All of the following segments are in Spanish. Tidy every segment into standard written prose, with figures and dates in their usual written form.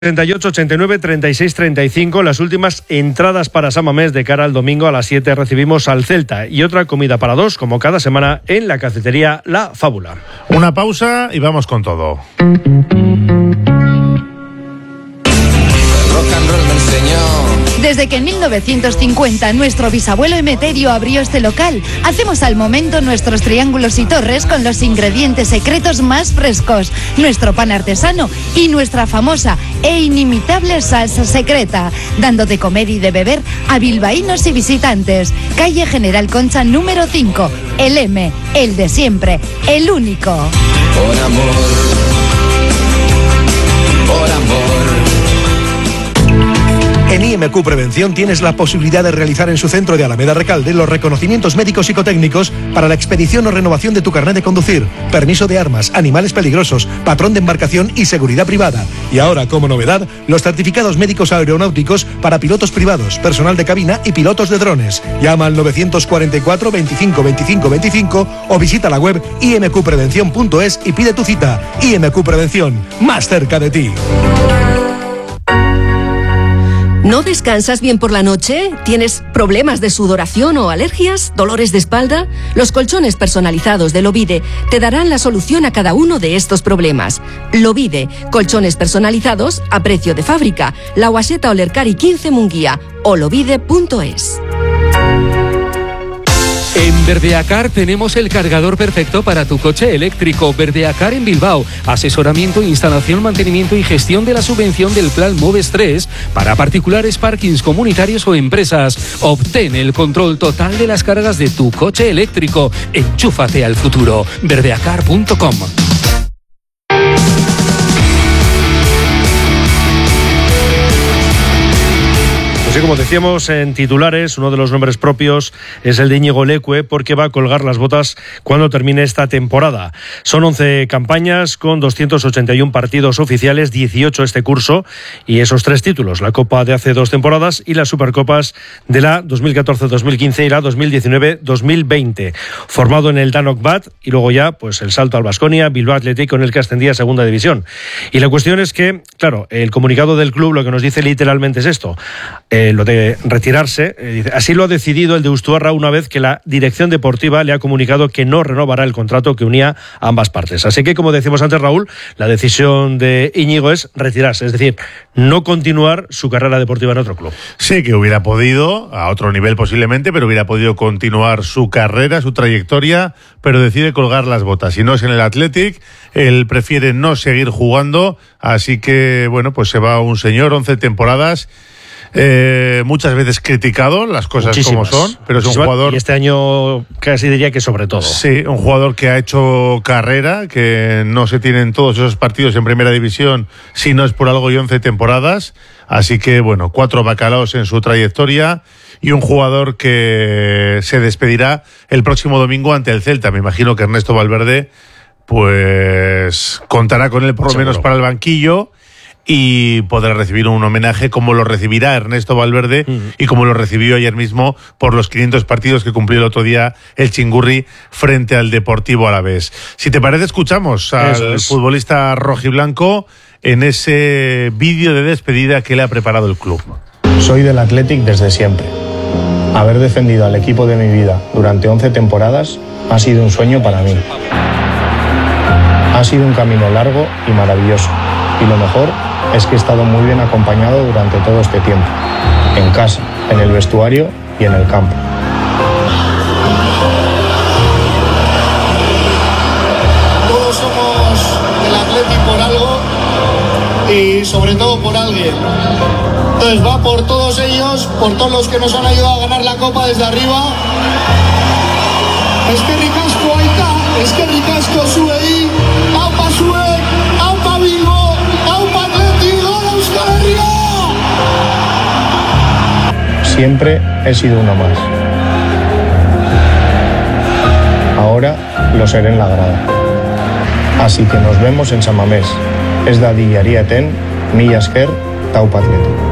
38, 89, 36, 35, las últimas entradas para San Mamés de cara al domingo a las 7 recibimos al Celta y otra comida para dos, como cada semana, en la cafetería La Fábula. Una pausa y vamos con todo. Rock and roll me enseñó. Desde que en 1950 nuestro bisabuelo Emeterio abrió este local, hacemos al momento nuestros triángulos y torres con los ingredientes secretos más frescos, nuestro pan artesano y nuestra famosa e inimitable salsa secreta, dando de comer y de beber a bilbaínos y visitantes. Calle General Concha número 5, el M, el de siempre, el único. Por amor, por amor. En IMQ Prevención tienes la posibilidad de realizar en su centro de Alameda Recalde los reconocimientos médicos psicotécnicos para la expedición o renovación de tu carnet de conducir, permiso de armas, animales peligrosos, patrón de embarcación y seguridad privada. Y ahora, como novedad, los certificados médicos aeronáuticos para pilotos privados, personal de cabina y pilotos de drones. Llama al 944 25 25 25 o visita la web imqprevención.es y pide tu cita. IMQ Prevención, más cerca de ti. ¿No descansas bien por la noche? ¿Tienes problemas de sudoración o alergias? ¿Dolores de espalda? Los colchones personalizados de Lovide te darán la solución a cada uno de estos problemas. Lovide, colchones personalizados a precio de fábrica. La Guaseta Olercari 15 Munguía o lovide.es. En Verdeacar tenemos el cargador perfecto para tu coche eléctrico. Verdeacar en Bilbao. Asesoramiento, instalación, mantenimiento y gestión de la subvención del Plan Moves 3 para particulares, parkings comunitarios o empresas. Obtén el control total de las cargas de tu coche eléctrico. Enchúfate al futuro. Verdeacar.com. Así como decíamos en titulares, uno de los nombres propios es el de Íñigo Leque, porque va a colgar las botas cuando termine esta temporada. Son 11 campañas con 281 partidos oficiales, 18 este curso, y esos 3 títulos, la Copa de hace 2 temporadas y las Supercopas de la 2014-2015 y la 2019-2020. Formado en el Danok Bat y luego ya pues el salto al Baskonia, Bilbao Athletic, con el que ascendía a segunda división. Y la cuestión es que, claro, el comunicado del club lo que nos dice literalmente es esto. Lo de retirarse, así lo ha decidido el de Ustuarra una vez que la dirección deportiva le ha comunicado que no renovará el contrato que unía a ambas partes. Así que, como decíamos antes, Raúl, la decisión de Íñigo es retirarse, es decir, no continuar su carrera deportiva en otro club. Sí, que hubiera podido, a otro nivel posiblemente, pero hubiera podido continuar su carrera, su trayectoria, pero decide colgar las botas. Si no es en el Athletic, él prefiere no seguir jugando, así que, bueno, pues se va un señor, 11 temporadas, muchas veces criticado, las cosas muchísimas, como son, pero es un jugador, y este año casi diría que sobre todo. Sí, un jugador que ha hecho carrera, que no se tienen todos esos partidos en primera división si no es por algo, y 11 temporadas, así que bueno, 4 bacalaos en su trayectoria y un jugador que se despedirá el próximo domingo ante el Celta. Me imagino que Ernesto Valverde pues contará con él por lo menos para el banquillo y podrá recibir un homenaje como lo recibirá Ernesto Valverde y como lo recibió ayer mismo por los 500 partidos que cumplió el otro día el Chingurri frente al Deportivo Alavés. Si te parece, escuchamos al futbolista rojiblanco en ese vídeo de despedida que le ha preparado el club. Soy del Athletic desde siempre. Haber defendido al equipo de mi vida durante 11 temporadas ha sido un sueño para mí. Ha sido un camino largo y maravilloso, y lo mejor es que he estado muy bien acompañado durante todo este tiempo, en casa, en el vestuario y en el campo. Todos somos del Athletic por algo y sobre todo por alguien. Entonces va por todos ellos, por todos los que nos han ayudado a ganar la Copa desde arriba. Es que ricasco aita, es que ricasco zuei, aupa zuek, aupa Bilbo, aupa Athletic, ¡hola Euskal Herria! Siempre he sido uno más. Ahora lo seré en la grada. Así que nos vemos en San Mamés. Ez da diariaten, mila esker, taupa Athletic.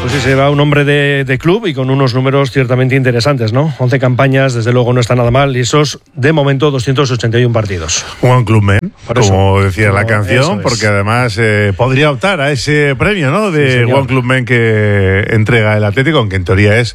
Pues sí, se va un hombre de club y con unos números ciertamente interesantes, ¿no? 11 campañas, desde luego no está nada mal, y esos, de momento, 281 partidos. One Club Man, como decía la Como canción, porque además podría optar a ese premio, ¿no? De One Club Man que entrega el Atlético, aunque en teoría es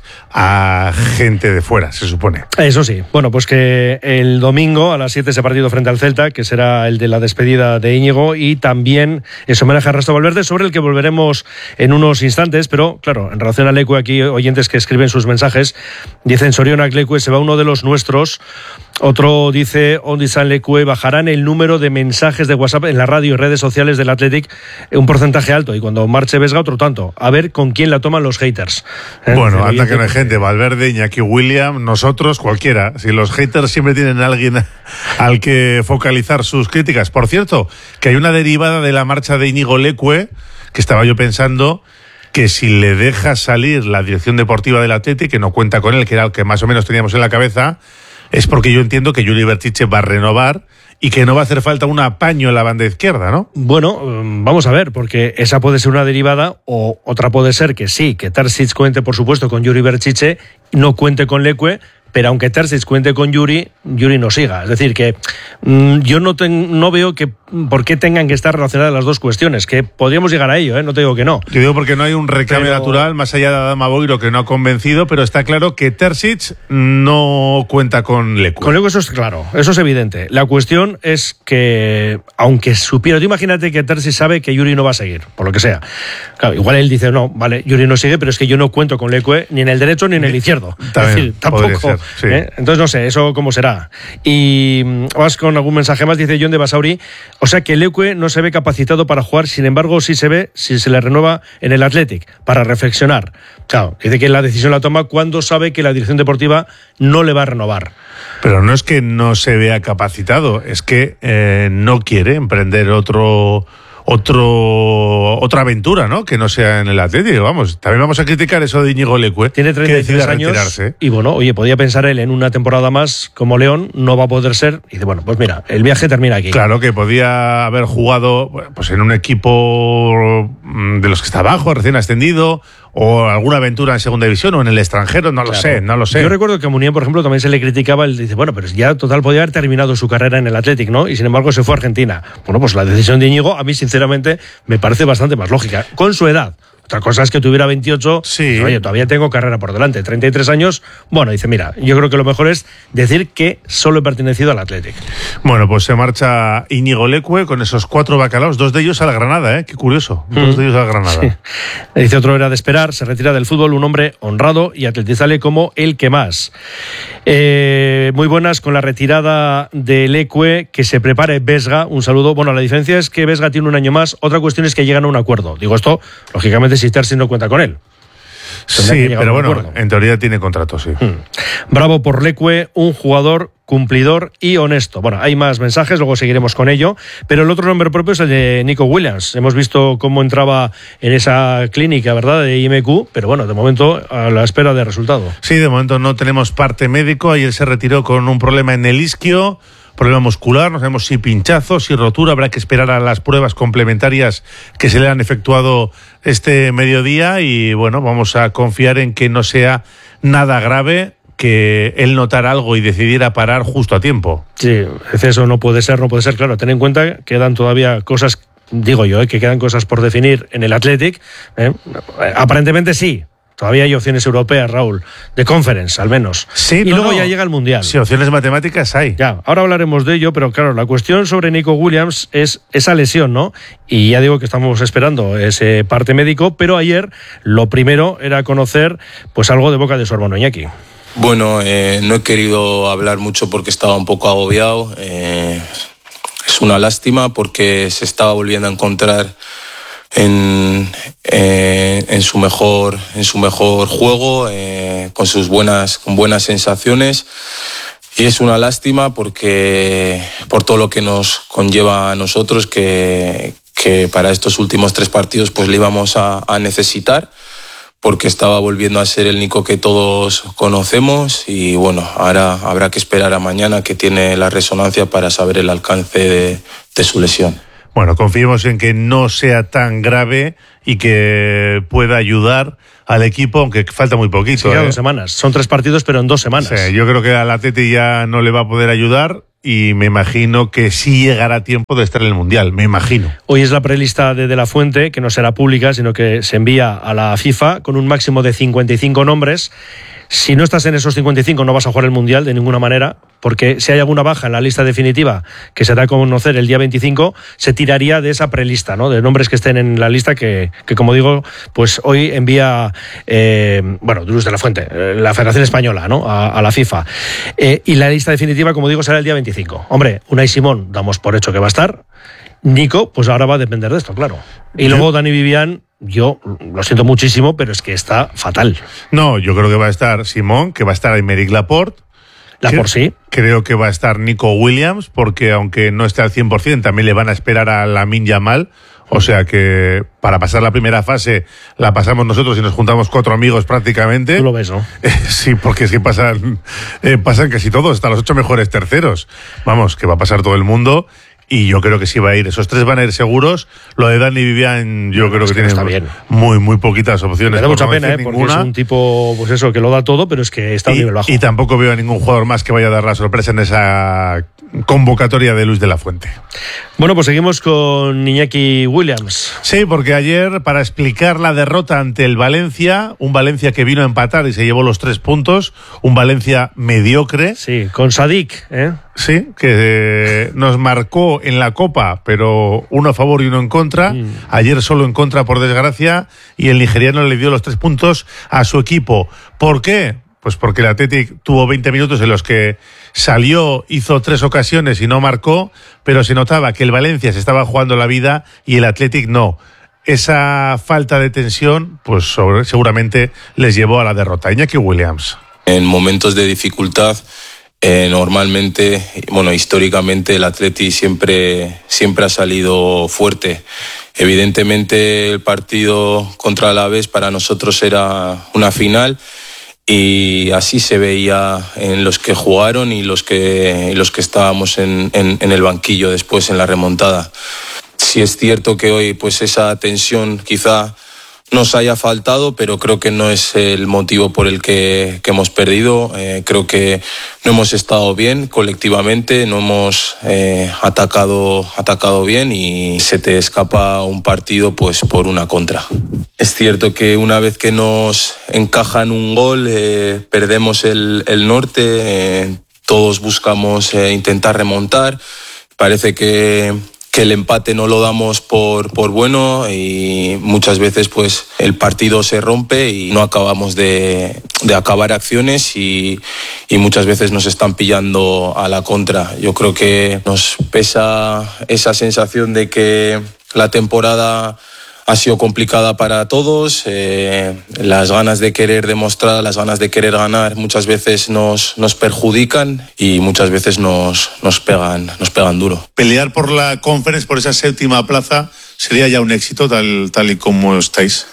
a gente de fuera, se supone. Eso sí. Bueno, pues que el domingo a las 7 ese partido frente al Celta, que será el de la despedida de Íñigo, y también es homenaje a Ernesto Valverde, sobre el que volveremos en unos instantes, pero claro, en relación a Leque, aquí oyentes que escriben sus mensajes, dicen Sorionak Leque, se va uno de los nuestros. Otro dice, Ondi San Leque, bajarán el número de mensajes de WhatsApp en la radio y redes sociales del Athletic un porcentaje alto, y cuando marche Vesga otro tanto. A ver con quién la toman los haters. Bueno, anda que no hay gente, Valverde, Iñaki William, nosotros, cualquiera. Si los haters siempre tienen a alguien al que focalizar sus críticas. Por cierto, que hay una derivada de la marcha de Íñigo Leque, que estaba yo pensando que si le deja salir la dirección deportiva del Athletic, que no cuenta con él, que era el que más o menos teníamos en la cabeza, es porque yo entiendo que Juri Berchiche va a renovar y que no va a hacer falta un apaño en la banda izquierda, ¿no? Bueno, vamos a ver, porque esa puede ser una derivada, o otra puede ser que sí, que Terzic cuente, por supuesto, con Juri Berchiche, no cuente con Leque, pero aunque Terzic cuente con Juri no siga. Es decir, que yo no veo que por qué tengan que estar relacionadas las dos cuestiones, que podríamos llegar a ello, no te digo que no. Yo digo porque no hay un recambio natural, más allá de Adama Boiro, que no ha convencido, pero está claro que Terzic no cuenta con Leque. Con Leque eso es claro, eso es evidente. La cuestión es que, aunque supiera, tú imagínate que Terzic sabe que Juri no va a seguir, por lo que sea. Claro, igual él dice, no, vale, Juri no sigue, pero es que yo no cuento con Leque ni en el derecho ni en el izquierdo. También, es decir, tampoco. ser, sí. Entonces no sé, eso cómo será. Y vas con algún mensaje más, dice John de Basauri, o sea que Leque no se ve capacitado para jugar, sin embargo sí se ve si se le renueva en el Athletic, para reflexionar. Claro, dice que la decisión la toma cuando sabe que la dirección deportiva no le va a renovar. Pero no es que no se vea capacitado, es que no quiere emprender otra aventura, ¿no? Que no sea en el Atlético. Vamos, también vamos a criticar eso de Íñigo Leque. Tiene 33 años retirarse. Y bueno, oye, podía pensar él en una temporada más como León, no va a poder ser. Y dice, bueno, pues mira, el viaje termina aquí. Claro que podía haber jugado pues en un equipo de los que está abajo, recién ascendido, o alguna aventura en segunda división o en el extranjero, no lo sé. Yo recuerdo que a Munier, por ejemplo, también se le criticaba, él dice, bueno, pero ya total podía haber terminado su carrera en el Athletic, ¿no? Y sin embargo se fue a Argentina. Bueno, pues la decisión de Íñigo, a mí sinceramente me parece bastante más lógica, con su edad. Otra cosa es que tuviera 28, sí. Oye, todavía tengo carrera por delante, 33 años, bueno, dice, mira, yo creo que lo mejor es decir que solo he pertenecido al Athletic. Bueno, pues se marcha Íñigo Leque con esos 4 bacalaos, 2 de ellos a la Granada, qué curioso, 2 de ellos a la Granada. Sí. Dice otro, era de esperar, se retira del fútbol un hombre honrado y atletizable como el que más. Muy buenas con la retirada de Leque, que se prepare Vesga, un saludo. Bueno, la diferencia es que Vesga tiene un año más, otra cuestión es que llegan a un acuerdo. Digo esto, lógicamente, si Terzic no cuenta con él. Sí, pero bueno, en teoría tiene contrato, sí. Bravo por Leque, un jugador cumplidor y honesto. Bueno, hay más mensajes, luego seguiremos con ello, pero el otro nombre propio es el de Nico Williams. Hemos visto cómo entraba en esa clínica, ¿verdad?, de IMQ, pero bueno, de momento a la espera de resultado. Sí, de momento no tenemos parte médico. Ayer se retiró con un problema en el isquio, problema muscular, no sabemos si pinchazo, si rotura, habrá que esperar a las pruebas complementarias que se le han efectuado este mediodía y bueno, vamos a confiar en que no sea nada grave, que él notara algo y decidiera parar justo a tiempo. Sí, eso no puede ser, claro, ten en cuenta que quedan todavía cosas, digo yo, que quedan cosas por definir en el Athletic, aparentemente sí. Todavía hay opciones europeas, Raúl, de Conference, al menos. Sí, y luego ya llega el Mundial. Sí, opciones matemáticas hay. Ya, ahora hablaremos de ello, pero claro, la cuestión sobre Nico Williams es esa lesión, ¿no? Y ya digo que estamos esperando ese parte médico, pero ayer lo primero era conocer pues algo de boca de su hermano Iñaki. Bueno, no he querido hablar mucho porque estaba un poco agobiado. Es una lástima porque se estaba volviendo a encontrar en su mejor juego, con buenas sensaciones, y es una lástima porque por todo lo que nos conlleva a nosotros, que para estos últimos 3 partidos pues le íbamos a necesitar, porque estaba volviendo a ser el Nico que todos conocemos, y bueno, ahora habrá que esperar a mañana, que tiene la resonancia, para saber el alcance de su lesión. bueno, confiemos en que no sea tan grave y que pueda ayudar al equipo, aunque falta muy poquito. Sí, 2 semanas. Son 3 partidos, pero en 2 semanas. Sí, yo creo que al Atleti ya no le va a poder ayudar y me imagino que sí llegará tiempo de estar en el Mundial, me imagino. Hoy es la prelista de la Fuente, que no será pública, sino que se envía a la FIFA con un máximo de 55 nombres. Si no estás en esos 55 no vas a jugar el Mundial de ninguna manera, porque si hay alguna baja en la lista definitiva que se da a conocer el día 25, se tiraría de esa prelista, ¿no? De nombres que estén en la lista que como digo, pues hoy envía Luis de la Fuente, la Federación Española, ¿no? A la FIFA. Y la lista definitiva, como digo, será el día 25. Hombre, Unai Simón damos por hecho que va a estar. Nico, pues ahora va a depender de esto, claro. Y luego Dani Vivian, yo lo siento muchísimo, pero es que está fatal. No, yo creo que va a estar Simón, que va a estar Aymeric Laporte. Laporte sí. Creo que va a estar Nico Williams, porque aunque no esté al 100%, también le van a esperar a Lamine Yamal. O sea que para pasar la primera fase la pasamos nosotros y nos juntamos 4 amigos prácticamente. Tú lo ves, ¿no? Sí, porque es que pasan casi todos, hasta los 8 mejores terceros. Vamos, que va a pasar todo el mundo. Y yo creo que sí va a ir. Esos 3 van a ir seguros. Lo de Dani Vivian, yo creo que tiene muy poquitas opciones. Me da mucha pena, porque es un tipo, pues eso, que lo da todo, pero es que está a un nivel bajo. Y tampoco veo a ningún jugador más que vaya a dar la sorpresa en esa convocatoria de Luis de la Fuente. Bueno, pues seguimos con Iñaki Williams. Sí, porque ayer, para explicar la derrota ante el Valencia, un Valencia que vino a empatar y se llevó los 3 puntos, un Valencia mediocre. Sí, con Sadik, Sí, que nos marcó en la Copa, pero uno a favor y uno en contra. Ayer solo en contra, por desgracia, y el nigeriano le dio los 3 puntos a su equipo. ¿Por qué? Pues porque el Athletic tuvo 20 minutos en los que salió, hizo 3 ocasiones y no marcó, pero se notaba que el Valencia se estaba jugando la vida y el Athletic no. Esa falta de tensión, pues seguramente les llevó a la derrota. Iñaki Williams. En momentos de dificultad, normalmente, históricamente el Athletic siempre ha salido fuerte. Evidentemente el partido contra el Alavés para nosotros era una final y así se veía en los que jugaron y los que estábamos en el banquillo después en la remontada. Sí es cierto que hoy pues esa tensión quizá nos haya faltado, pero creo que no es el motivo por el que hemos perdido. Creo que no hemos estado bien colectivamente, no hemos atacado bien y se te escapa un partido pues por una contra. Es cierto que una vez que nos encajan un gol, perdemos el norte, todos buscamos intentar remontar. Parece que el empate no lo damos por bueno y muchas veces pues el partido se rompe y no acabamos de acabar acciones y muchas veces nos están pillando a la contra. Yo creo que nos pesa esa sensación de que la temporada ha sido complicada para todos, las ganas de querer demostrar, las ganas de querer ganar muchas veces nos perjudican y muchas veces nos pegan duro. Pelear por la Conference, por esa 7ª plaza, sería ya un éxito tal y como estáis.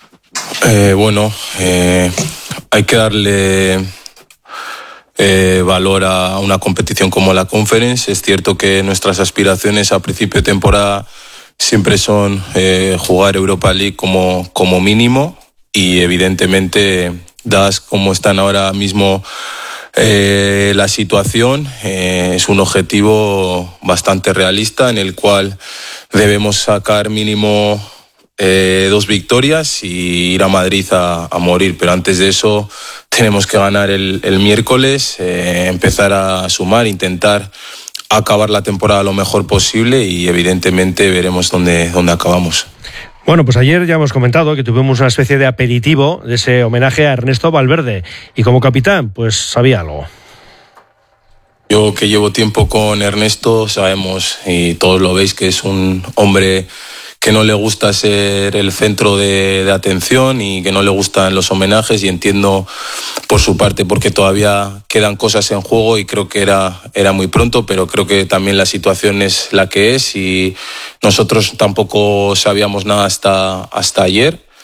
Hay que darle valor a una competición como la Conference. Es cierto que nuestras aspiraciones a principio de temporada siempre son jugar Europa League como mínimo y evidentemente dadas como están ahora mismo la situación, es un objetivo bastante realista en el cual debemos sacar mínimo 2 victorias y ir a Madrid a morir, pero antes de eso tenemos que ganar el miércoles, empezar a sumar, intentar acabar la temporada lo mejor posible y evidentemente veremos dónde acabamos. Bueno, pues ayer ya hemos comentado que tuvimos una especie de aperitivo de ese homenaje a Ernesto Valverde y como capitán pues sabía algo. Yo que llevo tiempo con Ernesto sabemos y todos lo veis que es un hombre que no le gusta ser el centro de atención y que no le gustan los homenajes y entiendo por su parte porque todavía quedan cosas en juego y creo que era muy pronto, pero creo que también la situación es la que es y nosotros tampoco sabíamos nada hasta ayer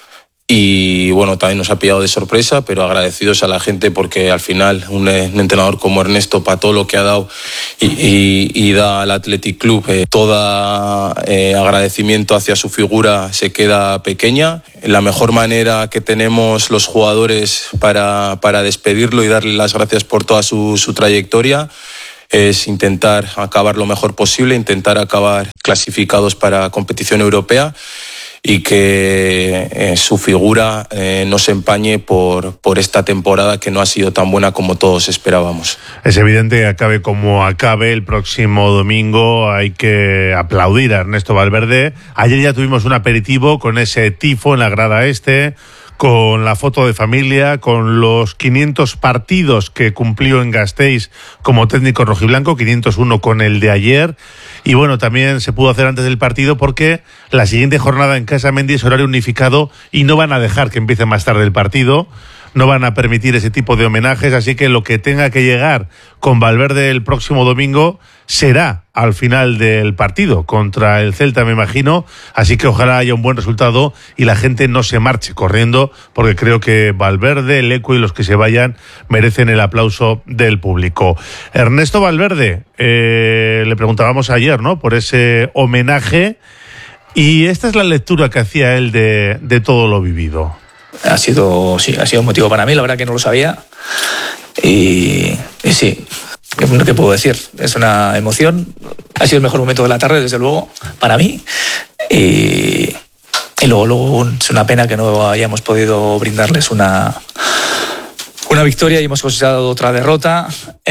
Y bueno, también nos ha pillado de sorpresa, pero agradecidos a la gente porque al final un entrenador como Ernesto, para todo lo que ha dado y da al Athletic Club, todo agradecimiento hacia su figura se queda pequeña. La mejor manera que tenemos los jugadores para despedirlo y darle las gracias por toda su trayectoria es intentar acabar lo mejor posible, intentar acabar clasificados para competición europea y que su figura no se empañe por esta temporada que no ha sido tan buena como todos esperábamos. Es evidente que acabe como acabe el próximo domingo, hay que aplaudir a Ernesto Valverde. Ayer ya tuvimos un aperitivo con ese tifo en la grada este, con la foto de familia, con los 500 partidos que cumplió en Gasteiz como técnico rojiblanco, 501 con el de ayer. Y bueno, también se pudo hacer antes del partido porque la siguiente jornada en Casa Mendy es horario unificado y no van a dejar que empiece más tarde el partido. No van a permitir ese tipo de homenajes, así que lo que tenga que llegar con Valverde el próximo domingo será al final del partido contra el Celta, me imagino, así que ojalá haya un buen resultado y la gente no se marche corriendo, porque creo que Valverde, Leque y los que se vayan merecen el aplauso del público. Ernesto Valverde, le preguntábamos ayer, ¿no?, por ese homenaje, y esta es la lectura que hacía él de todo lo vivido. Ha sido un motivo para mí, la verdad que no lo sabía. Y sí, ¿qué puedo decir? Es una emoción. Ha sido el mejor momento de la tarde, desde luego, para mí. Y luego es una pena que no hayamos podido brindarles una victoria y hemos cosechado otra derrota.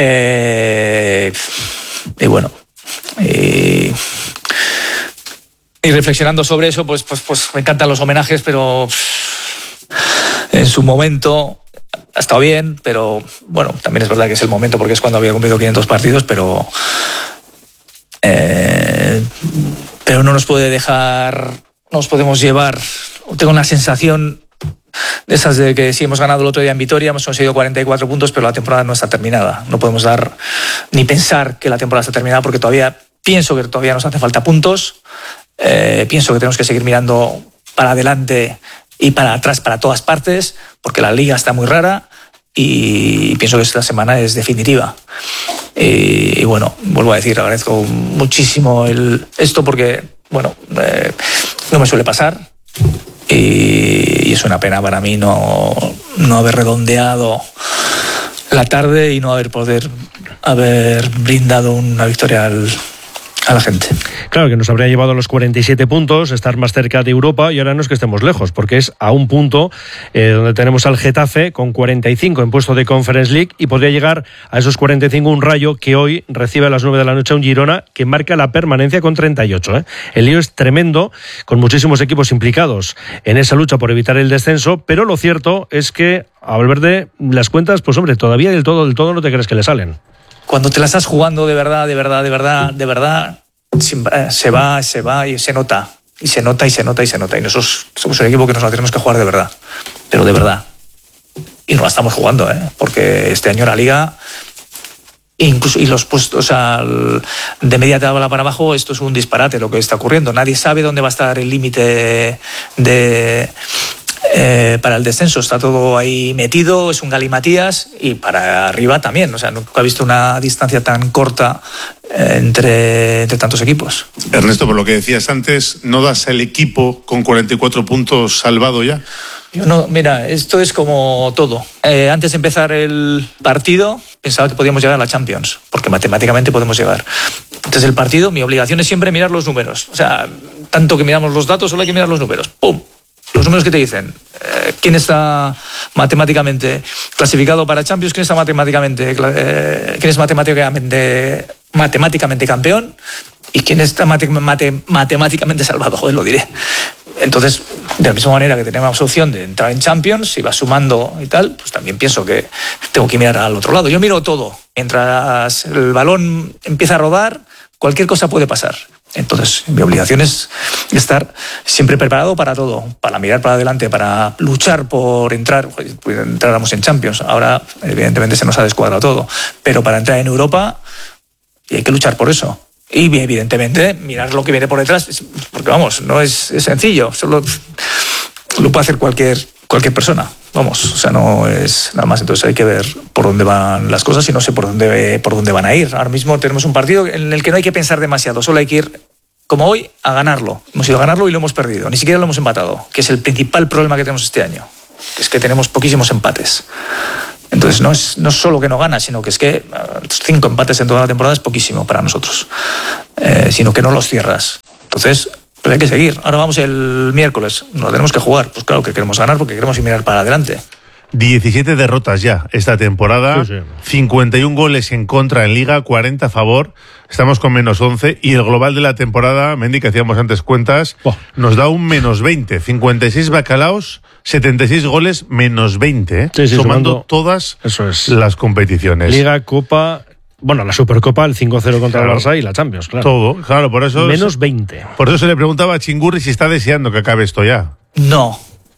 Y bueno. Y reflexionando sobre eso, pues me encantan los homenajes, pero en su momento ha estado bien, pero bueno, también es verdad que es el momento porque es cuando había cumplido 500 partidos, pero no nos puede dejar, no nos podemos llevar. Tengo una sensación de esas de que sí hemos ganado el otro día en Vitoria, hemos conseguido 44 puntos, pero la temporada no está terminada. No podemos dar ni pensar que la temporada está terminada porque pienso que todavía nos hace falta puntos. Pienso que tenemos que seguir mirando para adelante y para atrás, para todas partes, porque la liga está muy rara y pienso que esta semana es definitiva. Y bueno, vuelvo a decir, agradezco muchísimo esto porque, bueno, no me suele pasar y es una pena para mí no haber redondeado la tarde y no haber brindado una victoria a la gente. Claro, que nos habría llevado a los 47 puntos, estar más cerca de Europa, y ahora no es que estemos lejos, porque es a un punto donde tenemos al Getafe con 45 en puesto de Conference League, y podría llegar a esos 45 un Rayo que hoy recibe a las 9 de la noche a un Girona que marca la permanencia con 38. El lío es tremendo, con muchísimos equipos implicados en esa lucha por evitar el descenso, pero lo cierto es que a Valverde las cuentas, pues hombre, todavía del todo no te crees que le salen. Cuando te la estás jugando de verdad, se va y se nota. Y se nota. Y nosotros somos un equipo que nos la tenemos que jugar de verdad. Pero de verdad. Y no la estamos jugando, porque este año la Liga, incluso y los puestos de media tabla para abajo, esto es un disparate lo que está ocurriendo. Nadie sabe dónde va a estar el límite para el descenso. Está todo ahí metido, es un galimatías, y para arriba también. Nunca he visto una distancia tan corta entre tantos equipos. Ernesto, por lo que decías antes, ¿no das el equipo con 44 puntos salvado ya? Mira, esto es como todo. Antes de empezar el partido pensaba que podíamos llegar a la Champions, porque matemáticamente podemos llegar. Antes del partido mi obligación es siempre mirar los números. Tanto que miramos los datos, solo hay que mirar los números. ¡Pum! Los números que te dicen quién está matemáticamente clasificado para Champions, quién está matemáticamente campeón y quién está matemáticamente salvado, lo diré. Entonces, de la misma manera que tenemos opción de entrar en Champions, si vas sumando y tal, pues también pienso que tengo que mirar al otro lado. Yo miro todo. Mientras el balón empieza a rodar, cualquier cosa puede pasar. Entonces, mi obligación es estar siempre preparado para todo, para mirar para adelante, para luchar por entrar. Entráramos en Champions. Ahora, evidentemente, se nos ha descuadrado todo. Pero para entrar en Europa, hay que luchar por eso. Y, evidentemente, mirar lo que viene por detrás, porque, vamos, no es sencillo. Solo lo puede hacer cualquier persona. Vamos, o sea, no es nada más. Entonces hay que ver por dónde van las cosas y no sé por dónde van a ir. Ahora mismo tenemos un partido en el que no hay que pensar demasiado, solo hay que ir, como hoy, a ganarlo. Hemos ido a ganarlo y lo hemos perdido. Ni siquiera lo hemos empatado, que es el principal problema que tenemos este año. Es que tenemos poquísimos empates. Entonces no es solo que no ganas, sino que es que 5 empates en toda la temporada es poquísimo para nosotros, sino que no los cierras. Entonces, pero hay que seguir. Ahora vamos el miércoles, nos tenemos que jugar. Pues claro que queremos ganar porque queremos ir mirar para adelante. 17 derrotas ya esta temporada, sí. 51 goles en contra en Liga, 40 a favor, estamos con menos 11 y el global de la temporada, Mendy, que hacíamos antes cuentas, nos da un menos 20, 56 bacalaos, 76 goles, menos 20, sumando todas las competiciones. Liga, Copa... Bueno, la Supercopa, el 5-0 contra el Barça y la Champions, claro. Todo, claro, por eso... Menos 20. Por eso se le preguntaba a Chingurri si está deseando que acabe esto ya. No.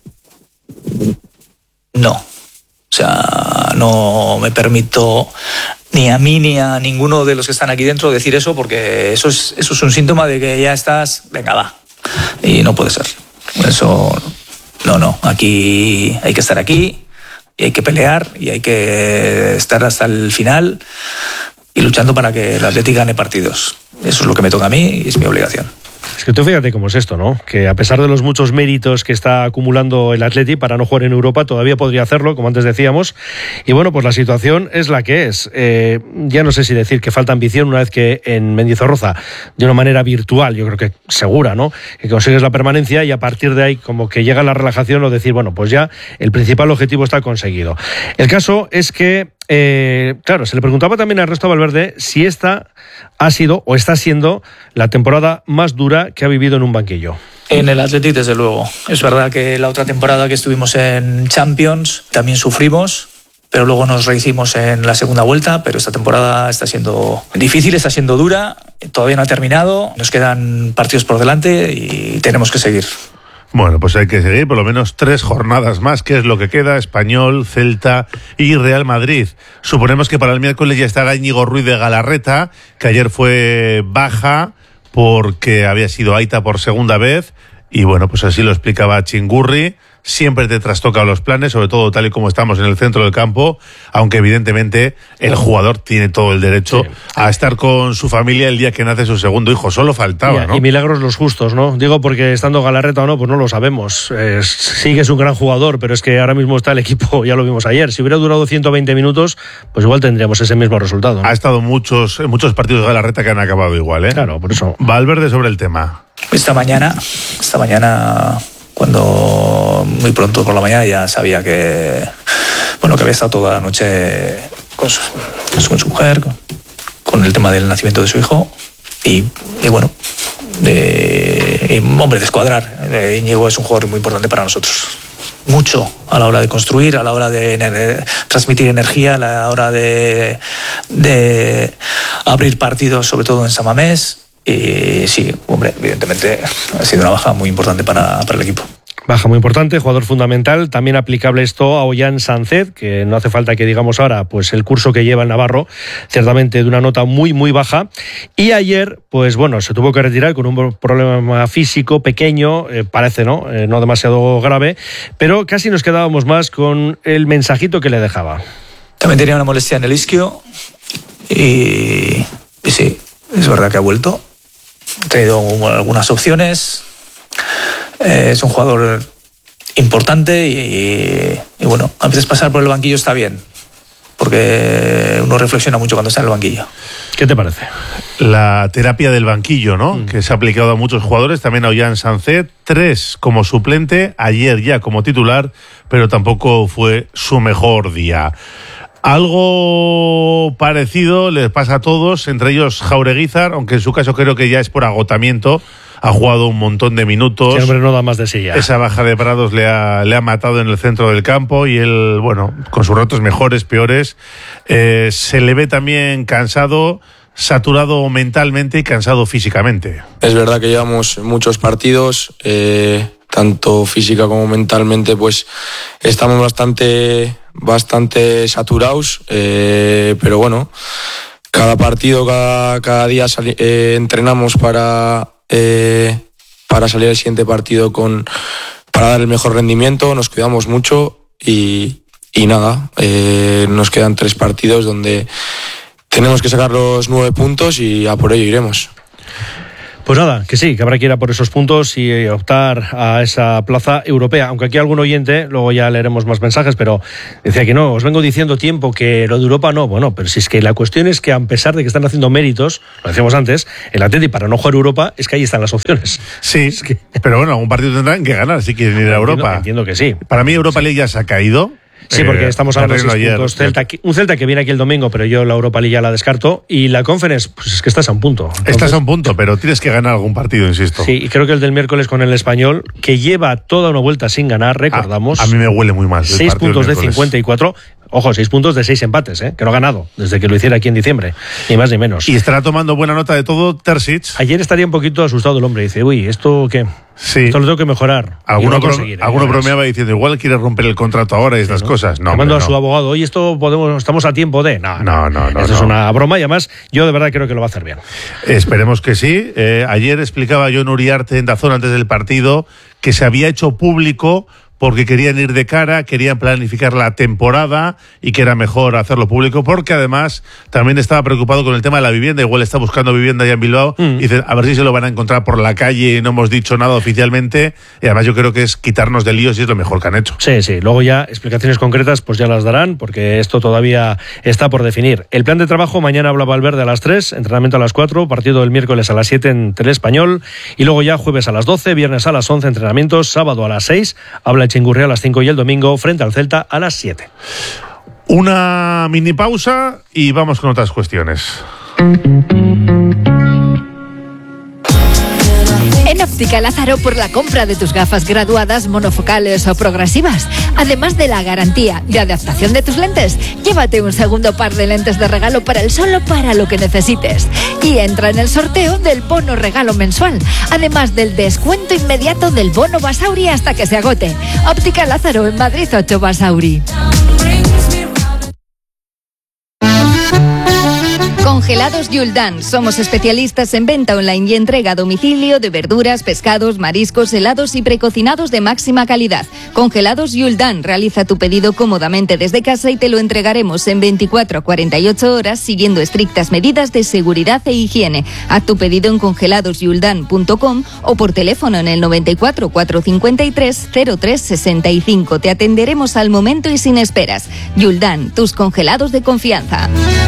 O sea, no me permito ni a mí ni a ninguno de los que están aquí dentro decir eso, porque eso es un síntoma de que ya estás... Venga, va. Y no puede ser. Eso... No. Aquí hay que estar aquí y hay que pelear y hay que estar hasta el final y luchando para que el Atleti gane partidos. Eso es lo que me toca a mí y es mi obligación. Es que tú fíjate cómo es esto, ¿no? Que a pesar de los muchos méritos que está acumulando el Atleti para no jugar en Europa, todavía podría hacerlo, como antes decíamos. Y bueno, pues la situación es la que es. Ya no sé si decir que falta ambición una vez que en Mendizorroza, de una manera virtual, yo creo que segura, ¿no? Que consigues la permanencia y a partir de ahí como que llega la relajación o decir, bueno, pues ya el principal objetivo está conseguido. El caso es que claro, se le preguntaba también a Ernesto Valverde si esta ha sido o está siendo la temporada más dura que ha vivido en un banquillo. En el Athletic, desde luego. Es verdad que la otra temporada que estuvimos en Champions también sufrimos, pero luego nos rehicimos en la segunda vuelta, pero esta temporada está siendo difícil, está siendo dura, todavía no ha terminado, nos quedan partidos por delante y tenemos que seguir. Bueno, pues hay que seguir por lo menos 3 jornadas más, que es lo que queda: Español, Celta y Real Madrid. Suponemos que para el miércoles ya estará Íñigo Ruiz de Galarreta, que ayer fue baja porque había sido Aita por segunda vez. Y bueno, pues así lo explicaba Chingurri. Siempre te trastoca los planes, sobre todo tal y como estamos en el centro del campo, aunque evidentemente el jugador tiene todo el derecho a estar con su familia el día que nace su segundo hijo. Solo faltaba, ¿no? Y milagros los justos, ¿no? Digo porque estando Galarreta o no, pues no lo sabemos. Sí que es un gran jugador, pero es que ahora mismo está el equipo, ya lo vimos ayer. Si hubiera durado 120 minutos, pues igual tendríamos ese mismo resultado, ¿no? Ha estado en muchos partidos de Galarreta que han acabado igual, ¿eh? Claro, por eso. Valverde sobre el tema. Esta mañana, cuando muy pronto por la mañana ya sabía que había estado toda la noche con su mujer, con el tema del nacimiento de su hijo y bueno, hombre, de escuadrar. Íñigo es un jugador muy importante para nosotros. Mucho a la hora de construir, a la hora de transmitir energía, a la hora de abrir partidos, sobre todo en San Mamés. Y sí, hombre, evidentemente ha sido una baja muy importante para el equipo. Baja muy importante, jugador fundamental, también aplicable esto a Ollán Sánchez, que no hace falta que digamos ahora pues el curso que lleva el navarro, ciertamente de una nota muy muy baja. Y ayer, pues bueno, se tuvo que retirar con un problema físico pequeño, parece no demasiado grave, pero casi nos quedábamos más con el mensajito que le dejaba. También tenía una molestia en el isquio y sí, es verdad que ha vuelto. Ha tenido algunas opciones. Es un jugador importante y bueno, a veces pasar por el banquillo está bien, porque uno reflexiona mucho cuando está en el banquillo. ¿Qué te parece? La terapia del banquillo, ¿no? Que se ha aplicado a muchos jugadores, también a Ollán Sánchez, 3 como suplente, ayer ya como titular, pero tampoco fue su mejor día. Algo parecido les pasa a todos, entre ellos Jaureguizar, aunque en su caso creo que ya es por agotamiento. Ha jugado un montón de minutos. Sí, hombre, no da más de sí ya. Esa baja de Prados le ha matado en el centro del campo y él, bueno, con sus ratos mejores, peores, se le ve también cansado, saturado mentalmente y cansado físicamente. Es verdad que llevamos muchos partidos, tanto física como mentalmente, pues estamos bastante saturados, pero bueno, cada partido, cada día entrenamos para salir al siguiente partido con dar el mejor rendimiento, nos cuidamos mucho y nada, nos quedan 3 partidos donde tenemos que sacar los 9 puntos y a por ello iremos. Pues nada, que sí, que habrá que ir a por esos puntos y optar a esa plaza europea. Aunque aquí algún oyente, luego ya leeremos más mensajes, pero decía que no, os vengo diciendo tiempo que lo de Europa no. Bueno, pero si es que la cuestión es que a pesar de que están haciendo méritos, lo decíamos antes, el Atleti para no jugar Europa es que ahí están las opciones. Sí, es que... pero bueno, algún partido tendrán que ganar si quieren ir a Europa. Entiendo que sí. Para mí Europa League ya se ha caído. Sí, porque estamos hablando de 6 puntos. Un Celta que viene aquí el domingo, pero yo la Europa League ya la descarto. Y la Conference, pues es que estás a un punto. Entonces, estás a un punto, pero tienes que ganar algún partido, insisto. Sí, y creo que el del miércoles con el Español, que lleva toda una vuelta sin ganar, recordamos. A mí me huele muy mal. 6 puntos de 54. Ojo, 6 puntos de 6 empates, que no ha ganado desde que lo hiciera aquí en diciembre, ni más ni menos. Y estará tomando buena nota de todo Terzic. Ayer estaría un poquito asustado el hombre, dice, uy, ¿esto qué? Sí. Esto lo tengo que mejorar. Alguno bromeaba diciendo, igual quiere romper el contrato ahora y estas cosas. No, mando a su abogado, oye, esto estamos a tiempo de... No. Esto es una broma y además yo de verdad creo que lo va a hacer bien. Esperemos que sí. Ayer explicaba Jon Uriarte en DAZN antes del partido que se había hecho público porque querían ir de cara, querían planificar la temporada y que era mejor hacerlo público, porque además también estaba preocupado con el tema de la vivienda, igual está buscando vivienda allá en Bilbao, y dice, a ver si se lo van a encontrar por la calle, no hemos dicho nada oficialmente, y además yo creo que es quitarnos de líos y es lo mejor que han hecho. Sí, luego ya explicaciones concretas pues ya las darán, porque esto todavía está por definir. El plan de trabajo, mañana habla Valverde a las 3, entrenamiento a las 4, partido el miércoles a las 7 en Telespañol, y luego ya jueves a las 12, viernes a las 11 entrenamientos, sábado a las 6, habla Chingurria a las 5 y el domingo frente al Celta a las 7. Una mini pausa y vamos con otras cuestiones. En Óptica Lázaro, por la compra de tus gafas graduadas, monofocales o progresivas, además de la garantía de adaptación de tus lentes, llévate un segundo par de lentes de regalo para el solo para lo que necesites. Y entra en el sorteo del bono regalo mensual, además del descuento inmediato del bono Basauri hasta que se agote. Óptica Lázaro, en Madrid 8 Basauri. Congelados Yuldan. Somos especialistas en venta online y entrega a domicilio de verduras, pescados, mariscos, helados y precocinados de máxima calidad. Congelados Yuldan. Realiza tu pedido cómodamente desde casa y te lo entregaremos en 24 a 48 horas siguiendo estrictas medidas de seguridad e higiene. Haz tu pedido en congeladosyuldan.com o por teléfono en el 94 453 0365. Te atenderemos al momento y sin esperas. Yuldan, tus congelados de confianza.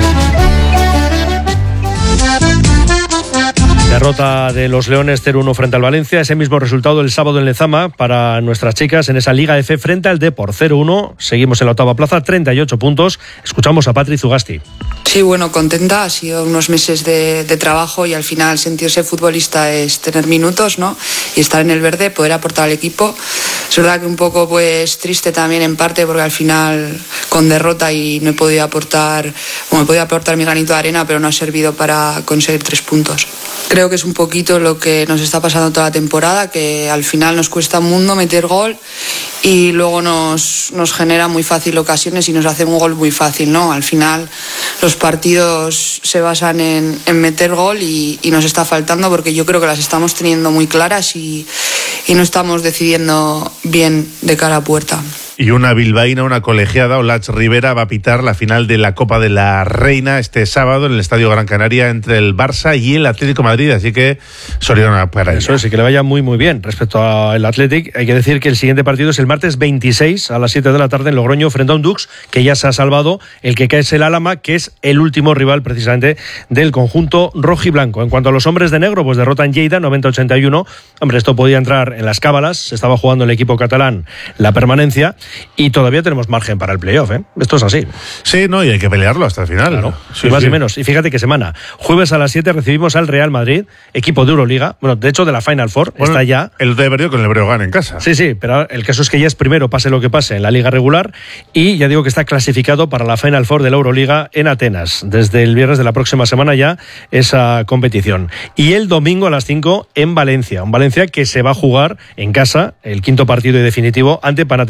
Derrota de los Leones 0-1 frente al Valencia. Ese mismo resultado el sábado en Lezama para nuestras chicas en esa Liga F frente al Depor 0-1. Seguimos en la octava plaza, 38 puntos. Escuchamos a Patri Zugasti. Sí, bueno, contenta. Ha sido unos meses de trabajo y al final sentirse futbolista es tener minutos, ¿no? Y estar en el verde, poder aportar al equipo. Es verdad que un poco pues triste también en parte porque al final con derrota y no he podido aportar, me podía aportar mi granito de arena, pero no ha servido para conseguir 3 puntos. Creo que es un poquito lo que nos está pasando toda la temporada, que al final nos cuesta un mundo meter gol y luego nos genera muy fácil ocasiones y nos hace un gol muy fácil, ¿no? Al final los partidos se basan en meter gol y nos está faltando porque yo creo que las estamos teniendo muy claras y no estamos decidiendo bien de cara a puerta. Y una bilbaína, una colegiada, Olach Rivera, va a pitar la final de la Copa de la Reina este sábado en el Estadio Gran Canaria entre el Barça y el Atlético de Madrid, así que Soriano para ella. Eso es, y que le vaya muy muy bien. Respecto al Athletic, hay que decir que el siguiente partido es el martes 26 a las 7 de la tarde en Logroño frente a un Dux, que ya se ha salvado. El que cae es el Álava, que es el último rival precisamente del conjunto rojiblanco. En cuanto a los hombres de negro, pues derrotan Lleida 90-81. Hombre, esto podía entrar en las cábalas, se estaba jugando el equipo catalán la permanencia. Y todavía tenemos margen para el playoff, ¿eh? Esto es así. Sí, no, y hay que pelearlo hasta el final. Claro, sí, más y menos. Y fíjate qué semana. Jueves a las 7 recibimos al Real Madrid, equipo de Euroliga. Bueno, de hecho de la Final Four, está ya. El de perdió con el Breogán en casa. Sí, pero el caso es que ya es primero, pase lo que pase, en la liga regular. Y ya digo que está clasificado para la Final Four de la Euroliga en Atenas. Desde el viernes de la próxima semana ya esa competición. Y el domingo a las 5 en Valencia. Un Valencia que se va a jugar en casa, el quinto partido y definitivo, ante Panathinaikos, para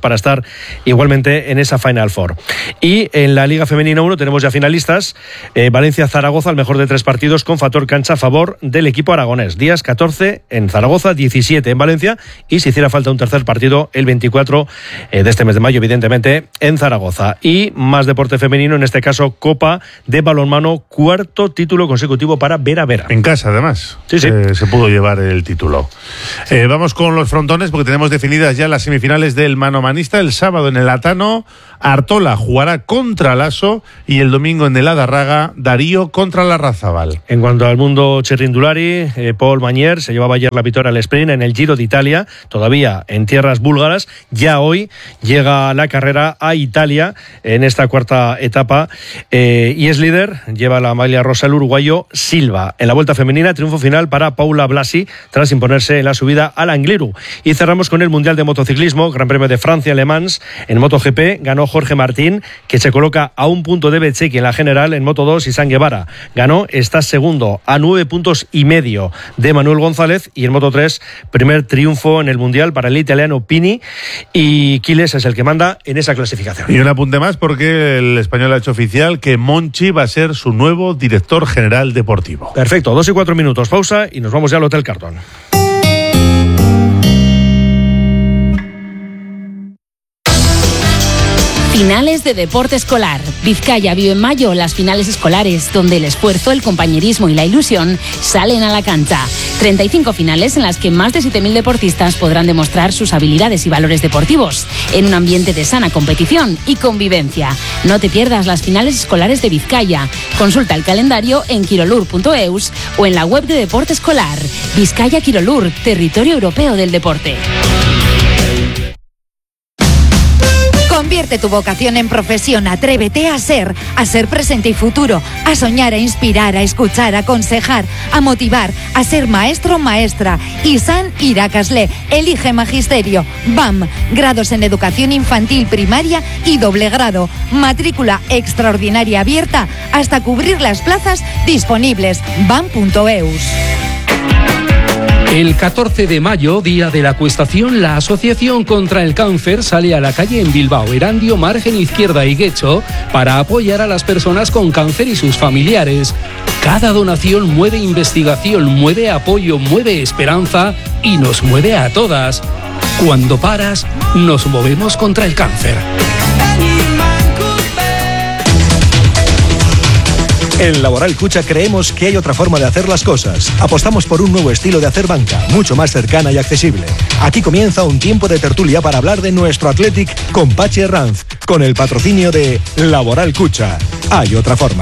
para estar igualmente en esa Final Four. Y en la Liga Femenina 1 tenemos ya finalistas. Valencia-Zaragoza, el mejor de 3 partidos con factor cancha a favor del equipo aragonés. Días 14 en Zaragoza, 17 en Valencia y si hiciera falta un tercer partido el 24 de este mes de mayo, evidentemente en Zaragoza. Y más deporte femenino, en este caso Copa de Balonmano, 4º título consecutivo para Vera Vera. En casa, además. Sí. Se pudo llevar el título. Vamos con los frontones porque tenemos definidas ya las semifinales del manomanista. El sábado en el Atano, Artola jugará contra Lasso y el domingo en el Adarraga, Darío contra Larrazábal. En cuanto al mundo Cherrindulari, Paul Magnier se llevaba ayer la victoria al sprint en el Giro de Italia, todavía en tierras búlgaras. Ya hoy llega la carrera a Italia en esta 4ª etapa y es líder, lleva la maglia rosa el uruguayo Silva. En la vuelta femenina, triunfo final para Paula Blasi tras imponerse en la subida al Angliru. Y cerramos con el Mundial de Motociclismo, Gran Premio de Francia Le Mans. En MotoGP ganó Jorge Martín, que se coloca a 1 punto de Bezzecchi en la general. En Moto2, Izan Guevara ganó, está segundo a 9,5 puntos de Manuel González. Y en Moto3, primer triunfo en el Mundial para el italiano Pini, y Quiles es el que manda en esa clasificación. Y un apunte más porque el español ha hecho oficial que Monchi va a ser su nuevo director general deportivo. Perfecto, 2 y 4 minutos, pausa y nos vamos ya al Hotel Cartón. Finales de deporte escolar. Vizcaya vive en mayo las finales escolares, donde el esfuerzo, el compañerismo y la ilusión salen a la cancha. 35 finales en las que más de 7.000 deportistas podrán demostrar sus habilidades y valores deportivos, en un ambiente de sana competición y convivencia. No te pierdas las finales escolares de Vizcaya. Consulta el calendario en quirolur.eus o en la web de Deporte Escolar. Vizcaya Quirolur, territorio europeo del deporte. Convierte tu vocación en profesión, atrévete a ser presente y futuro, a soñar, a inspirar, a escuchar, a aconsejar, a motivar, a ser maestro o maestra. ISAN Irakasle, elige magisterio. BAM, grados en educación infantil, primaria y doble grado. Matrícula extraordinaria abierta hasta cubrir las plazas disponibles. BAM.eus. El 14 de mayo, día de la acuestación, la Asociación contra el Cáncer sale a la calle en Bilbao, Erandio, Margen Izquierda y Guecho para apoyar a las personas con cáncer y sus familiares. Cada donación mueve investigación, mueve apoyo, mueve esperanza y nos mueve a todas. Cuando paras, nos movemos contra el cáncer. En Laboral Cucha creemos que hay otra forma de hacer las cosas. Apostamos por un nuevo estilo de hacer banca, mucho más cercana y accesible. Aquí comienza un tiempo de tertulia para hablar de nuestro Athletic con Pachi Herranz, con el patrocinio de Laboral Cucha. Hay otra forma.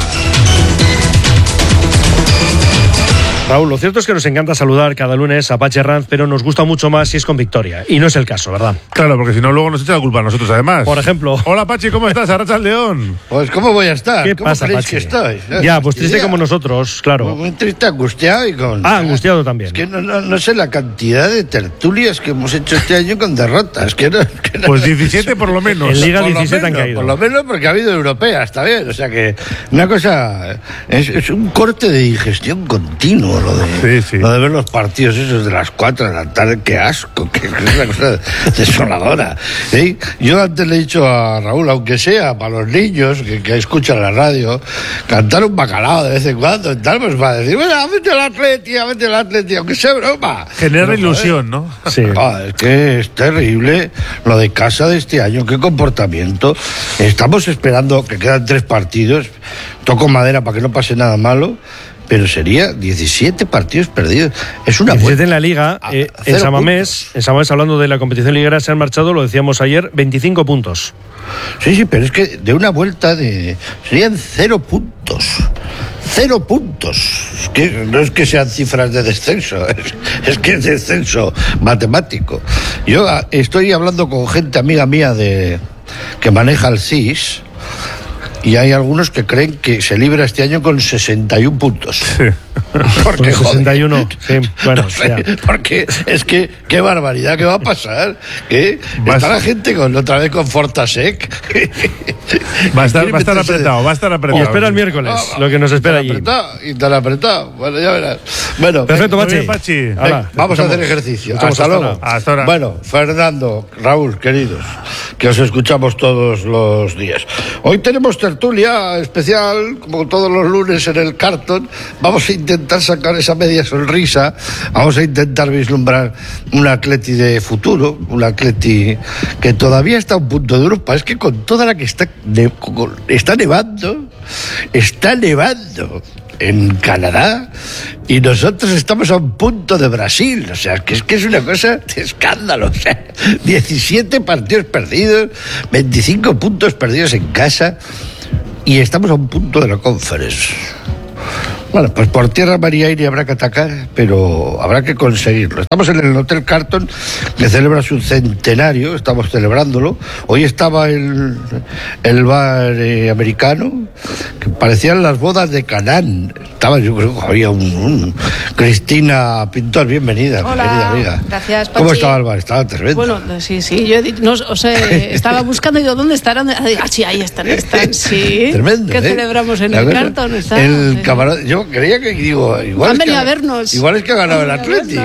Raúl, lo cierto es que nos encanta saludar cada lunes a Pachi Herranz, pero nos gusta mucho más si es con victoria. Y no es el caso, ¿verdad? Claro, porque si no, luego nos echa la culpa a nosotros, además. Por ejemplo. Hola, Pachi, ¿cómo estás? Arratsaldeón. Pues, ¿cómo voy a estar? ¿Qué ¿Cómo pasa, creéis Pachi? que estoy? Ya, pues triste como nosotros, claro. Muy triste, angustiado y con... angustiado también. Es que no sé la cantidad de tertulias que hemos hecho este año con derrotas. Pues 17 por lo menos. En Liga 17 han caído. Por lo menos porque ha habido europea, está bien. O sea que una cosa... Es un corte de digestión continuo lo de ver los partidos esos de las 4 de la tarde. Qué asco, que es una cosa desoladora. Yo antes le he dicho a Raúl, aunque sea para los niños que escuchan la radio, cantar un bacalao de vez en cuando, tal, pues va a decir, bueno, vete al Atleti, aunque sea broma. Genera ilusión, ¿no? Sí. Es que es terrible lo de casa de este año, qué comportamiento. Estamos esperando que quedan 3 partidos, toco madera para que no pase nada malo. Pero sería 17 partidos perdidos. Es una 17 en la Liga. En San Mamés, hablando de la competición liguera, se han marchado, lo decíamos ayer, 25 puntos. Sí, pero es que de una vuelta serían 0 puntos. 0 puntos. Es que no es que sean cifras de descenso, es que es descenso matemático. Yo estoy hablando con gente amiga mía que maneja el CIS. Y hay algunos que creen que se libra este año con 61 puntos. Sí. Porque, 61, sí, bueno, no sé, porque es que qué barbaridad que va a pasar. Está la gente otra vez con Fortasec. Va a estar apretado. Y espera el miércoles, lo que nos espera allí. Y tan apretado. Bueno, ya verás. Bueno, perfecto, Pachi. Vamos a hacer ejercicio. Hasta luego. Hasta ahora. Bueno, Fernando, Raúl, queridos, que os escuchamos todos los días. Hoy tenemos tertulia especial, como todos los lunes en el Carton. Vamos a intentar sacar esa media sonrisa. Vamos a intentar vislumbrar un Atleti de futuro, un Atleti que todavía está a un punto de Europa. Es que con toda la que está nevando en Canadá y nosotros estamos a un punto de Brasil, o sea, que es una cosa de escándalo, o sea, 17 partidos perdidos, 25 puntos perdidos en casa y estamos a un punto de la Conference. Bueno, pues por tierra, mar y aire habrá que atacar, pero habrá que conseguirlo. Estamos en el Hotel Carton, que celebra su centenario, estamos celebrándolo. Hoy estaba el bar americano, que parecían las bodas de Canaán. Yo creo que había un Cristina Pintor, bienvenida. Hola, querida amiga. Gracias, Pachi. ¿Cómo estaba el bar? Estaba tremendo. Bueno, sí, yo estaba buscando y digo, ¿dónde estarán? Sí, ahí están, sí. Tremendo, ¿Qué celebramos en el Carton? El camarón, yo creía que, digo, igual han venido a vernos. Igual es que ha ganado el Atleti,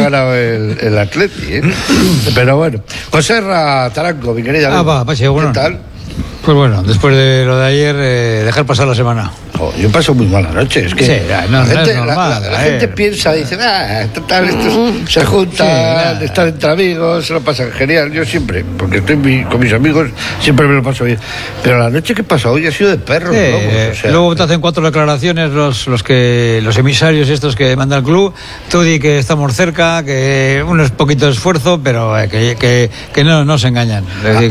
el Atleti, Pero bueno, José Taranco, mi querida. Pachi, bueno. ¿Qué tal? Pues bueno, después de lo de ayer, dejar pasar la semana. Yo paso muy mala noche, es que sí, la gente piensa, dice, total, estos se juntan, están entre amigos, se lo pasan genial. Yo siempre, porque estoy con mis amigos, siempre me lo paso bien. Pero la noche que pasa hoy ha sido de perros, ¿no? O sea, luego te hacen 4 declaraciones los emisarios estos que manda el club. Tú di que estamos cerca, que unos poquitos de esfuerzo, pero que no se engañan.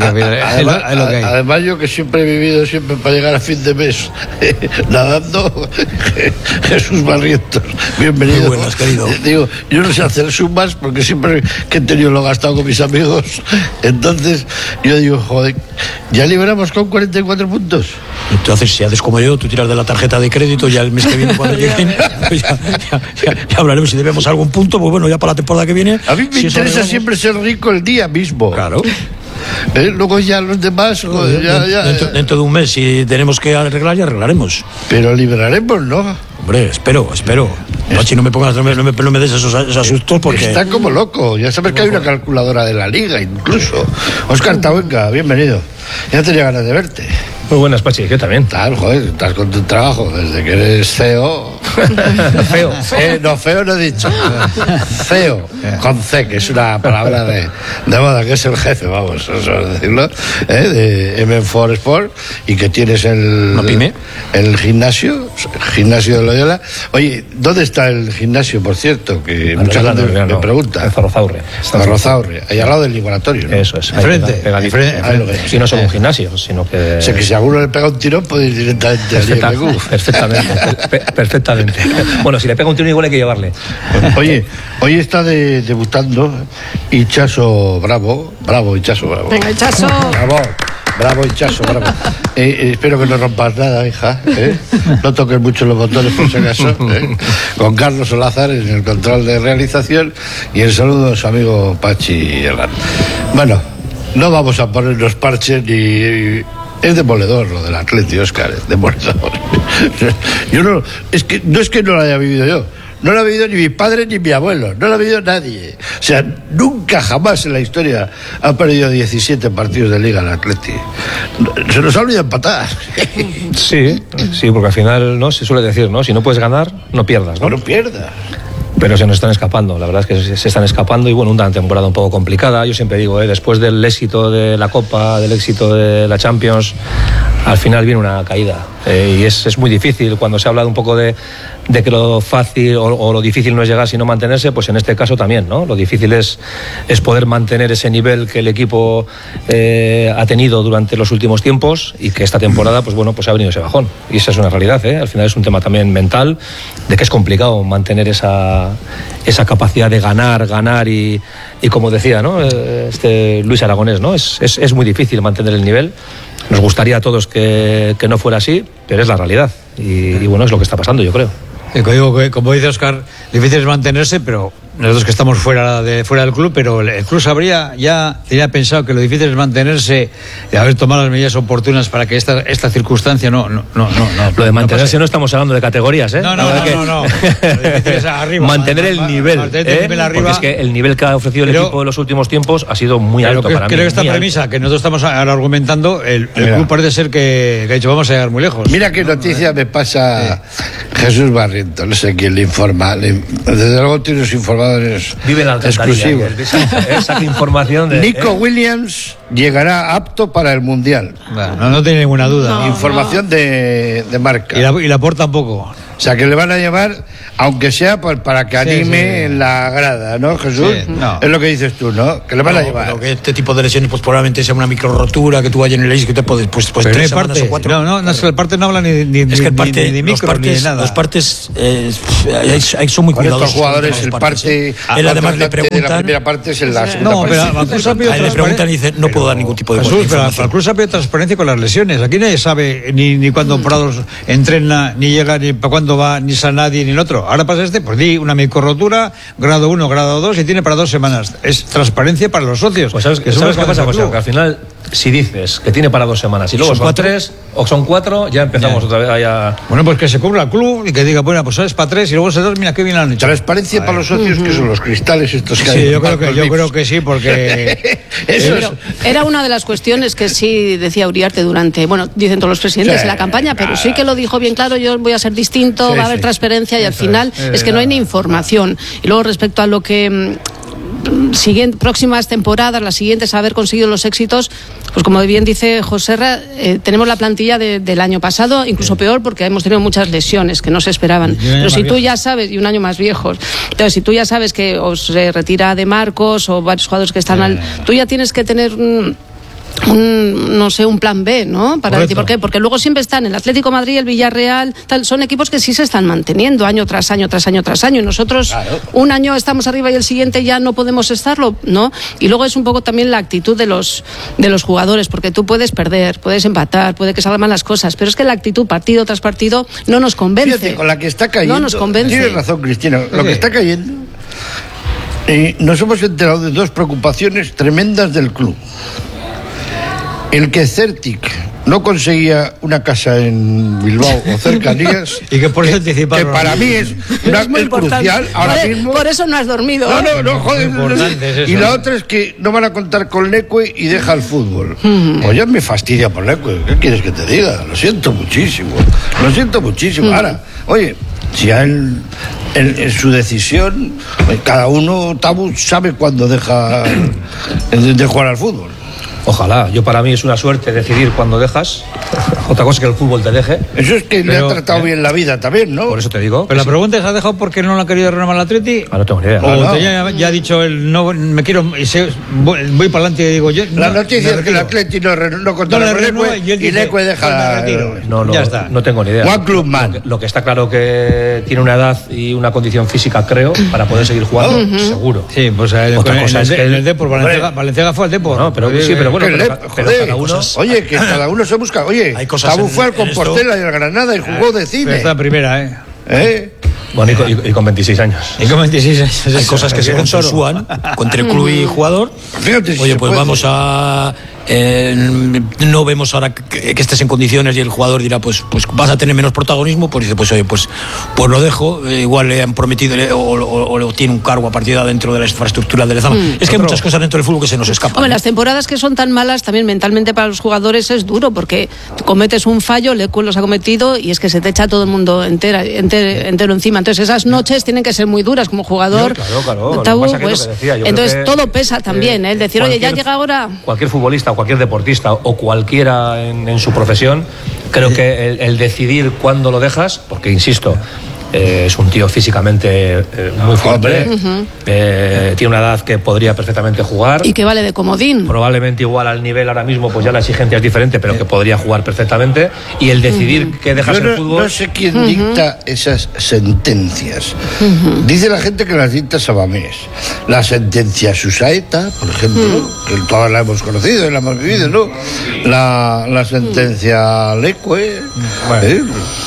Además, yo que siempre he vivido para llegar a fin de mes nadando, Jesús Barrientos, bienvenido. Muy buenas, querido. Digo, yo no sé hacer sumas porque siempre que he tenido lo he gastado con mis amigos. Entonces yo digo, joder, ¿ya liberamos con 44 puntos? Entonces, si haces como yo, tú tiras de la tarjeta de crédito, ya el mes que viene cuando lleguen, pues ya hablaremos si debemos algún punto, pues bueno, ya para la temporada que viene. A mí me interesa siempre ser rico el día mismo. Claro. Luego ya los demás dentro de un mes, si tenemos que arreglar, ya arreglaremos. Pero liberaremos, ¿no? Hombre, espero. Pachi, no me des esos asustos porque... Está como loco. Ya sabes que hay una calculadora de la liga incluso. Óscar Tabuenca, bienvenido. Ya tenía ganas de verte. Muy buenas, Pachi, yo también. Joder, estás con tu trabajo desde que eres CEO. Feo. Feo no he dicho. CEO, con C, que es una palabra de moda, que es el jefe, vamos a decirlo, de M4 Sport, y que tienes el gimnasio de Loyola. Oye, ¿dónde está el gimnasio, por cierto? Que mucha gente me pregunta. En Zorrozaurre. Ahí al lado del laboratorio, ¿no? Eso es. Enfrente. Si no somos un gimnasio, sino que... O sea, que si a alguno le pega un tirón, puede ir directamente al IMQ. Perfectamente. Bueno, si le pega un tirón, igual hay que llevarle. Oye, hoy está debutando Hichaso Bravo. Hichaso Bravo. Venga, Hichaso. Bravo, Hichaso, bravo. Espero que no rompas nada, hija. No toques mucho los botones, por si acaso. Con Carlos Olázar en el control de realización. Y el saludo a su amigo Pachi Herrán. Bueno, no vamos a ponernos parches ni... Es demoledor lo del Atleti, Óscar, es demoledor. No es que no lo haya vivido yo. No lo ha vivido ni mi padre ni mi abuelo. No lo ha vivido nadie. O sea, nunca jamás en la historia ha perdido 17 partidos de liga el Atleti. Se nos ha olvidado empatar. Sí, porque al final, ¿no? Se suele decir, ¿no? Si no puedes ganar, no pierdas, ¿no? No pierdas. Pero se nos están escapando, la verdad es que se están escapando y bueno, una temporada un poco complicada. Yo siempre digo, después del éxito de la Copa, del éxito de la Champions, al final viene una caída. Y es muy difícil cuando se ha hablado un poco de que lo fácil o lo difícil no es llegar sino mantenerse, pues en este caso también, ¿no? Lo difícil es poder mantener ese nivel que el equipo ha tenido durante los últimos tiempos y que esta temporada, pues bueno, pues ha venido ese bajón. Y esa es una realidad, ¿eh? Al final es un tema también mental, de que es complicado mantener esa capacidad de ganar y como decía, ¿no? Luis Aragonés, ¿no? Es muy difícil mantener el nivel. Nos gustaría a todos que no fuera así, pero es la realidad. Y bueno, es lo que está pasando, yo creo. Como dice Óscar, difícil es mantenerse, pero nosotros que estamos fuera del club, pero el club tenía pensado que lo difícil es mantenerse y haber tomado las medidas oportunas para que esta circunstancia no. Lo de mantenerse no estamos hablando de categorías, ¿eh? No. Lo difícil es arriba, mantener el nivel, arriba, porque es que el nivel que ha ofrecido el equipo en los últimos tiempos ha sido muy alto para mí. Creo que esta premisa que nosotros estamos ahora argumentando, el club parece ser que ha dicho vamos a llegar muy lejos. Mira qué noticia me pasa Jesús Barriento, no sé quién le informa. Desde luego tiene los informadores vive en la exclusivos. Esa información de Nico Williams llegará apto para el Mundial. No tiene ninguna duda. Información de Marca. Y la Porta tampoco. O sea, que le van a llevar, aunque sea para que anime en la grada, ¿no, Jesús? Sí, no. Es lo que dices tú, ¿no? Que le van a llevar. Pero que este tipo de lesiones, pues probablemente sea una micro rotura, que tú vayas en el que te puedes, pues pero 3 semanas o 4. No, es que el parte no habla ni es que el parte, ni micro ni de nada. Los partes ahí son muy cuidadosos. Estos jugadores, el parte. Él además le preguntan. La primera parte es en la segunda parte. Pero al Cruz ha pedido le preguntan y dice, no puedo dar ningún tipo de información. Pero al Cruz ha pedido transparencia con las lesiones. Aquí nadie sabe ni cuándo Prados entrena, ni llega, ni para cuándo va, ni sana ni el otro. Ahora pasa pues di una microrotura, grado 1, grado 2 y tiene para 2 semanas. Es transparencia para los socios. Pues ¿sabes qué pasa, José? Que al final, si dices que tiene para 2 semanas y luego son 3 o son 4, ya empezamos otra vez a... Bueno, pues que se cubra el club y que diga, bueno, pues es para 3 y luego se 2, mira qué bien han hecho. Transparencia para los socios, que son los cristales estos que hay. Sí, yo creo que sí, porque... Era una de las cuestiones que sí decía Uriarte dicen todos los presidentes en la campaña, pero sí que lo dijo bien claro, yo voy a ser distinto, va a haber transparencia y al final es que no hay ni información. Y luego respecto a lo que próximas temporadas, las siguientes, haber conseguido los éxitos, pues como bien dice Joserra, tenemos la plantilla del año pasado, incluso peor porque hemos tenido muchas lesiones que no se esperaban. Pero si tú ya sabes, y un año más viejos, entonces si tú ya sabes que os se retira de Marcos o varios jugadores que están tú ya tienes que tener un plan B, ¿no? Para decir, ¿por qué? Porque luego siempre están el Atlético de Madrid, el Villarreal, son equipos que sí se están manteniendo año tras año, y nosotros un año estamos arriba y el siguiente ya no podemos estarlo, ¿no? Y luego es un poco también la actitud de los jugadores, porque tú puedes perder, puedes empatar, puede que salgan mal las cosas, pero es que la actitud partido tras partido no nos convence. Fíjate, con la que está cayendo, no nos convence. Tienes razón, Cristina, lo que está cayendo, nos hemos enterado de 2 preocupaciones tremendas del club. El que Certic no conseguía una casa en Bilbao o cercanías y que por eso anticiparon, que para mí es crucial ahora mismo. Por eso no has dormido. No, joder. Y la otra es que no van a contar con Leque y deja el fútbol. Pues ya me fastidia por Leque. ¿Qué quieres que te diga? Lo siento muchísimo. Ahora, oye, si a él en su decisión, cada uno sabe cuándo deja de jugar al fútbol. Ojalá, para mí es una suerte decidir cuándo dejas. Otra cosa es que el fútbol te deje. Eso es que le ha tratado bien la vida también, ¿no? Por eso te digo. Pero la pregunta es, ¿ha dejado porque no lo ha querido renovar el Atleti? No tengo ni idea. O ya ha dicho él, no, me quiero, voy para adelante y digo yo. La noticia es que el Atleti no contará con Leque y Leque deja. Ya está. No tengo ni idea. One Club Man. Lo que está claro que tiene una edad y una condición física, creo, para poder seguir jugando, seguro. Sí, pues otra cosa es que el Depor, Valenciaga fue al Depor. No, pero sí, pero bueno. Cada uno, oye, que cada uno se busca. Oye, Tabu fue al Compostela y al Granada y jugó de cine. Está en primera, Bueno, y con 26 años. Hay cosas que se consensúan entre el club y jugador. Fíjate, oye, pues vamos a... no vemos ahora que estés en condiciones y el jugador dirá pues vas a tener menos protagonismo, pues dice pues oye pues lo dejo, igual le han prometido o tiene un cargo a partir de dentro de la infraestructura del Lezama. Es que hay muchas cosas dentro del fútbol que se nos escapan. Hombre, las temporadas que son tan malas también mentalmente para los jugadores es duro porque cometes un fallo, Leque los ha cometido y es que se te echa todo el mundo entero encima. Entonces esas noches tienen que ser muy duras como jugador. Claro. Tabú, pues, entonces todo pesa también, el decir oye ya llega ahora. Cualquier futbolista, cualquier deportista o cualquiera en su profesión, creo que el decidir cuándo lo dejas, porque insisto, es un tío físicamente muy fuerte, tiene una edad que podría perfectamente jugar y que vale de comodín, probablemente igual al nivel ahora mismo, pues ya la exigencia es diferente, pero que podría jugar perfectamente, y el decidir que dejas el fútbol. No sé quién dicta esas sentencias. Dice la gente que las dicta Sabamés. La sentencia Susaeta, por ejemplo, que todas la hemos conocido y la hemos vivido, ¿no? La sentencia Leque.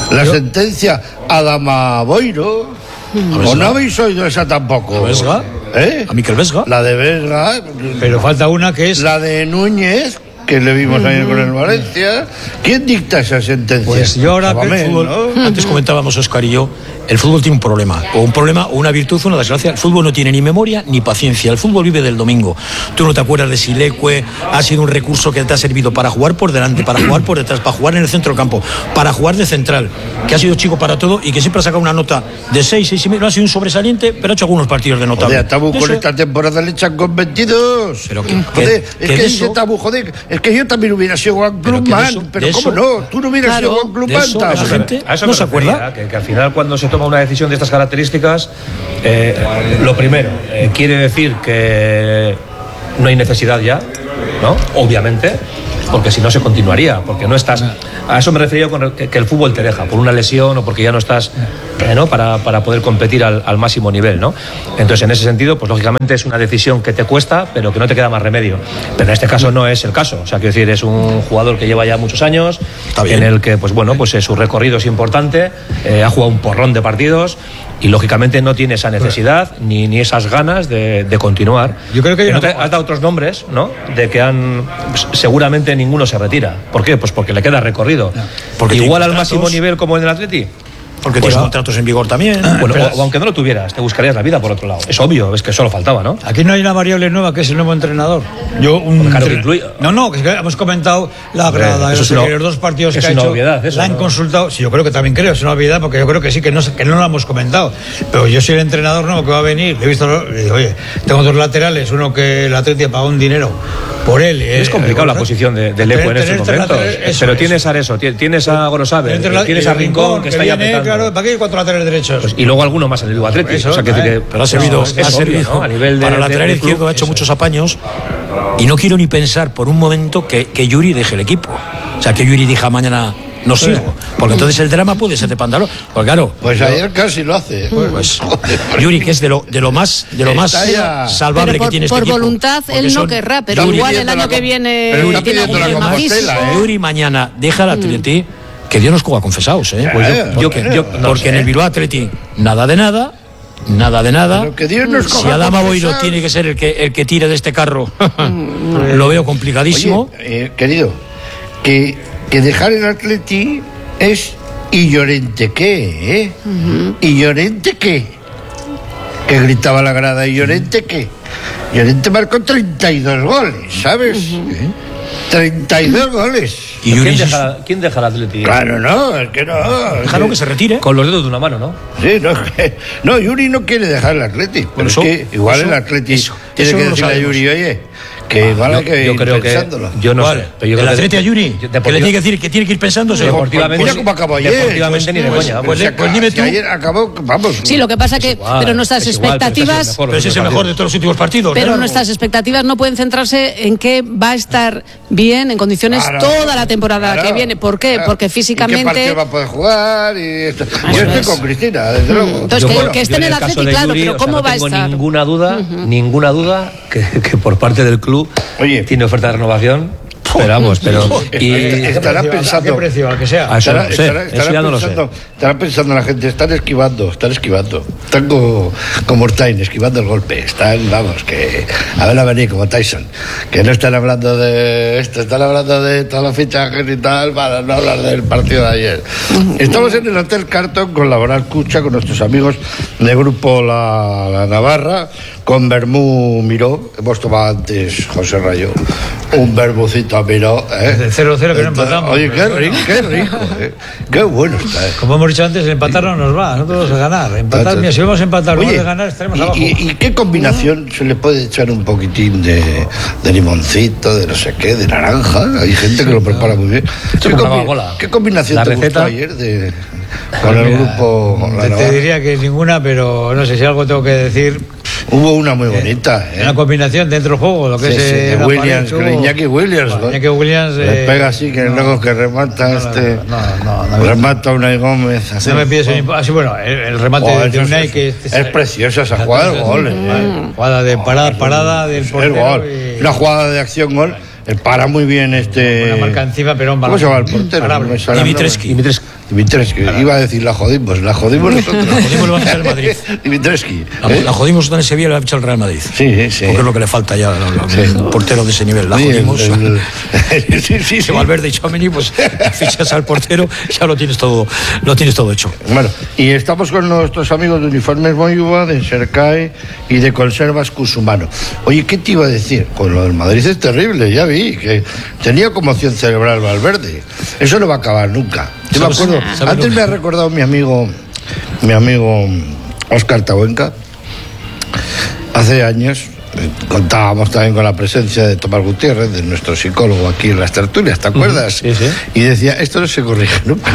La sentencia Adama Boiro. ¿O no habéis oído esa tampoco? ¿Vesga? ¿A Miquel Vesga? La de Vesga. Pero falta una que es... La de Núñez, que le vimos ayer con el Valencia. ¿Quién dicta esa sentencia? Pues yo ahora que el fútbol, antes comentábamos Óscar y yo, el fútbol tiene un problema, o una virtud o una desgracia. El fútbol no tiene ni memoria ni paciencia. El fútbol vive del domingo. Tú no te acuerdas de si Leque ha sido un recurso que te ha servido para jugar por delante, para jugar por detrás, para jugar en el centro del campo, para jugar de central, que ha sido chico para todo y que siempre ha sacado una nota de 6 y medio. No ha sido un sobresaliente, pero ha hecho algunos partidos de notable. Joder, Tabu, con esta temporada le echan con 22. Pero joder, es que ese Tabu, joder, es que yo también hubiera sido Juan Clubman, pero ¿cómo no? Tú no hubieras sido Juan Clubman. La gente no se acuerda. Que al final, cuando se toma una decisión de estas características, lo primero, quiere decir que no hay necesidad ya, ¿no? Obviamente, porque si no se continuaría, porque no estás... A eso me refería con que el fútbol te deja, por una lesión o porque ya no estás, ¿no? para poder competir al máximo nivel, ¿no? Entonces, en ese sentido, pues lógicamente es una decisión que te cuesta, pero que no te queda más remedio. Pero en este caso no es el caso. O sea, quiero decir, es un jugador que lleva ya muchos años, en el que, pues bueno, pues su recorrido es importante, ha jugado un porrón de partidos y lógicamente no tiene esa necesidad ni esas ganas de continuar. Yo creo que has dado otros nombres, ¿no? De que seguramente ninguno se retira. ¿Por qué? Pues porque le queda recorrido. Porque igual al máximo nivel como en el Atleti. Porque tienes contratos en vigor también. Bueno, o aunque no lo tuvieras, te buscarías la vida por otro lado. Es obvio, es que solo faltaba, ¿no? Aquí no hay una variable nueva que es el nuevo entrenador. No, que hemos comentado la grada, los dos partidos que ha hecho. Obviedad, eso, la han consultado. Sí, yo creo que también es una obviedad, porque yo creo que sí, que no lo hemos comentado. Pero yo soy el entrenador nuevo que va a venir. Le he visto, le digo, oye, tengo dos laterales, uno que el Atleti pagó un dinero por él. Es complicado la posición de Leque en estos momentos. Pero tienes a Areso, tienes a Gorosabe, tienes a Rincón, que está ya petando. Claro, ¿para qué hay 4 laterales derechos? Pues, y luego alguno más en el Atleti. Eso, o sea, pero ha servido, ¿no? A nivel para el lateral izquierdo ha hecho muchos apaños y no quiero ni pensar por un momento que Yuri deje el equipo. O sea, que Yuri diga mañana no sigo, porque entonces el drama puede ser de pantalón. Pues claro. Pues ayer casi lo hace. Pues Yuri, que es de lo más salvable que tiene este equipo. Por voluntad él no querrá, pero Yuri, igual el año que viene tiene algún matiz. Yuri mañana deja el Atleti. Que Dios nos coja confesados, ¿eh? Pues porque en el Bilbao Atleti nada de nada. Que Dios nos coja si Adama Boiro tiene que ser el que tire de este carro, lo veo complicadísimo. Oye, querido, que dejar el Atleti es ¿y Llorente qué? ¿Y Llorente qué? Que gritaba la grada, ¿y Llorente qué? Llorente marcó 32 goles, ¿sabes? 32 goles. ¿Y ¿Quién deja el Atleti? Claro, no, es que no. Déjalo que se retire. Con los dedos de una mano, ¿no? Sí, no, Yuri no quiere dejar el Atleti. Pero es que igual el Atleti tiene que decirle a Yuri, oye, que vale que yo creo pensándolo. Que yo no sé. Pero yo el Atleti a Yuri, que le tiene que decir que tiene que ir pensándose. Deportivamente, mira cómo acabó ayer. Deportivamente ni de coña. Pues dime tú. Ayer acabó, vamos. Sí, lo que pasa que, pero nuestras expectativas. Pero ese es el mejor de todos los últimos partidos. Pero nuestras expectativas no pueden centrarse en que va a estar bien, en condiciones toda la temporada que viene. ¿Por qué? Porque físicamente. ¿Qué partido va a poder jugar? Yo estoy con Cristina, desde luego. Entonces, que esté en el Atleti, claro, pero ¿cómo va a estar? Ninguna duda que por parte del club tiene oferta de renovación. Esperamos, pero estará pensando. ¿A qué precio? Al que sea. Eso no sé. Eso ya no lo sé. Estará pensando la gente, están esquivando. Están como Ortain, esquivando el golpe. Están, vamos, que a venir como Tyson. Que no están hablando de esto, están hablando de todos los fichajes y tal, para no hablar del partido de ayer. Estamos en el Hotel Carton con Laboral Cucha, con nuestros amigos de Grupo La Navarra, con Bermú Miró. Hemos tomado antes, José Rayo, un verbucito Miró. El 0-0 que no empatamos. Oye, qué rico. Qué bueno está. Como hemos dicho antes, el empatar no nos va, nosotros a ganar. Empatar, mira, si vamos a empatar, vamos a ganar, estaremos abajo. ¿Y qué combinación se le puede echar un poquitín de limoncito, de no sé qué, de naranja? Hay gente que lo prepara muy bien. ¿Qué combinación te gustó ayer con el grupo? Te diría que ninguna, pero no sé si algo tengo que decir. Hubo una muy bonita. Una combinación dentro del juego, lo que es Williams, Iñaki Williams. Iñaki Williams. Le pega así, que luego que remata remata Unai Gómez. No me pides así, bueno, el remate de Unai que es preciosa esa jugada del gol. Jugada de parada del portero. Una jugada de acción-gol. Para muy bien Una marca encima, pero ¿cómo se llama el portero? Dimitrescu. Dimitrescu. Iba a decir la jodimos nosotros. La jodimos, lo va a fichar el Madrid. Dimitrescu. La jodimos nosotros en Sevilla, lo va a fichar el Real Madrid. Sí. Porque es lo que le falta ya, un portero de ese nivel. La jodimos. Si Valverde y Tchouaméni, pues fichas al portero, ya lo tienes todo hecho. Bueno, y estamos con nuestros amigos de Uniformes Moyuba, de Sercae y de Conservas Cusumano. Oye, ¿qué te iba a decir? Con lo del Madrid es terrible, ya vi, que tenía conmoción cerebral Valverde. Eso no va a acabar nunca. Yo me acuerdo, antes me ha recordado mi amigo Óscar Tabuenca, hace años. Contábamos también con la presencia de Tomás Gutiérrez, de nuestro psicólogo aquí en las tertulias, ¿te acuerdas? Sí. Y decía, esto no se corrige nunca.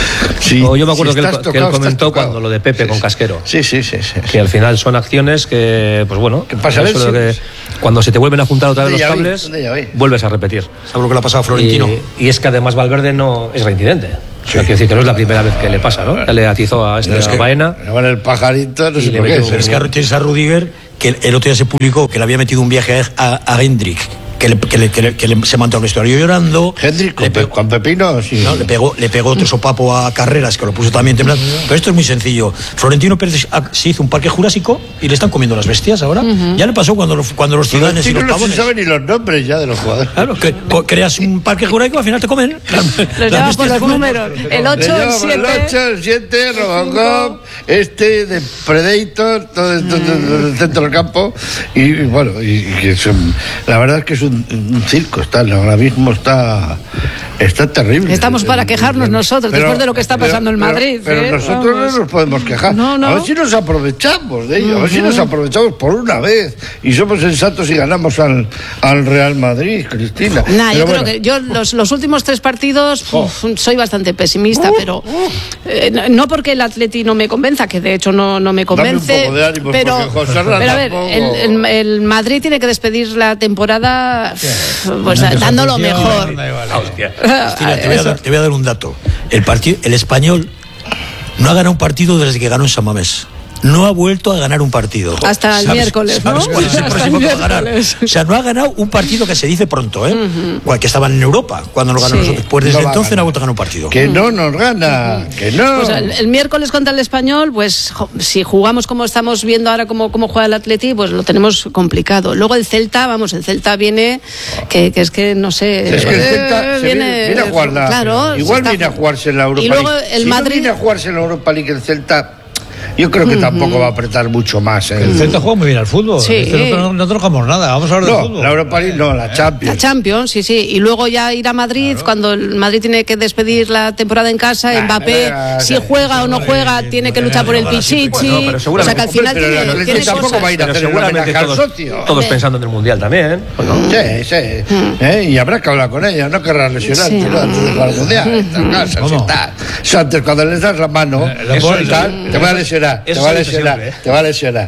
Yo me acuerdo que él comentó cuando lo de Pepe con Casquero. Sí. Que al final son acciones que, pues bueno, ¿qué pasa? Cuando se te vuelven a juntar otra vez los cables, vuelves a repetir. ¿Sabes lo que le ha pasado a Florentino? Y es que además Valverde no es reincidente. O sea, quiero decir que no es la primera vez que le pasa, ¿no? Ya le atizó a Baena. El pajarito, no sé por qué. Pero es que tienes a Rudiger, que el otro día se publicó que le había metido un viaje a Hendrik, que se mantuvo en el historia llorando. Hendrik con Pepino, sí. No, le pegó otro sopapo a Carreras, que lo puso también temblando. Pero esto es muy sencillo. Florentino Pérez se hizo un parque jurásico y le están comiendo las bestias ahora. Ya le pasó cuando los ciudadanos y los pavones. No se saben ni los nombres ya de los jugadores. Claro, que creas un parque jurásico, al final te comen. Los llevas por los números. El 8, el 7. El 8, el 7, Robocop, de Predator, todo esto del centro del campo. Y bueno, y que la verdad es que es un circo, ahora mismo está terrible. Estamos para quejarnos nosotros después de lo que está pasando en Madrid. Pero nosotros no nos podemos quejar. No. A ver si nos aprovechamos de ello, a ver si nos aprovechamos por una vez y somos sensatos y ganamos al Real Madrid, Cristina. Yo creo que yo los últimos 3 partidos soy bastante pesimista, pero no porque el Atleti no me convenza, que de hecho no me convence. Dame un poco de ánimos, pero a ver, el Madrid tiene que despedir la temporada pues dando lo mejor. Cristina, te voy a dar un dato. El Español no ha ganado un partido desde que ganó en San Mamés. No ha vuelto a ganar un partido. Hasta el miércoles, ¿no? ¿Sabes cuál es el próximo que va a ganar? O sea, no ha ganado un partido que se dice pronto, que estaban en Europa cuando nos ganó nosotros. Pues desde entonces no ha vuelto a ganar un partido. Que no nos gana, que no. Pues el miércoles contra el Español, pues si jugamos como estamos viendo ahora cómo juega el Atleti, pues lo tenemos complicado. Luego el Celta viene, que es que no sé. Es que el Celta viene a jugarla. Claro, igual viene a jugarse en la Europa League. Y luego el Madrid viene a jugarse en la Europa League el Celta. Yo creo que tampoco va a apretar mucho más. El Celta juega muy bien al fútbol. Sí. No trabajamos nada. Vamos a hablar del fútbol. La Europa League no, la Champions. La Champions, sí. Y luego ya ir a Madrid, cuando el Madrid tiene que despedir la temporada en casa, Mbappé, si juega o no juega, tiene que luchar por el Pichichi. O sea que al final tiene tampoco va a ir a hacer seguramente todos pensando en el Mundial también. Sí. Y habrá que hablar con ella. No querrá lesionarte antes de jugar al Mundial. Antes, cuando le das la mano, te va a lesionar. Te va a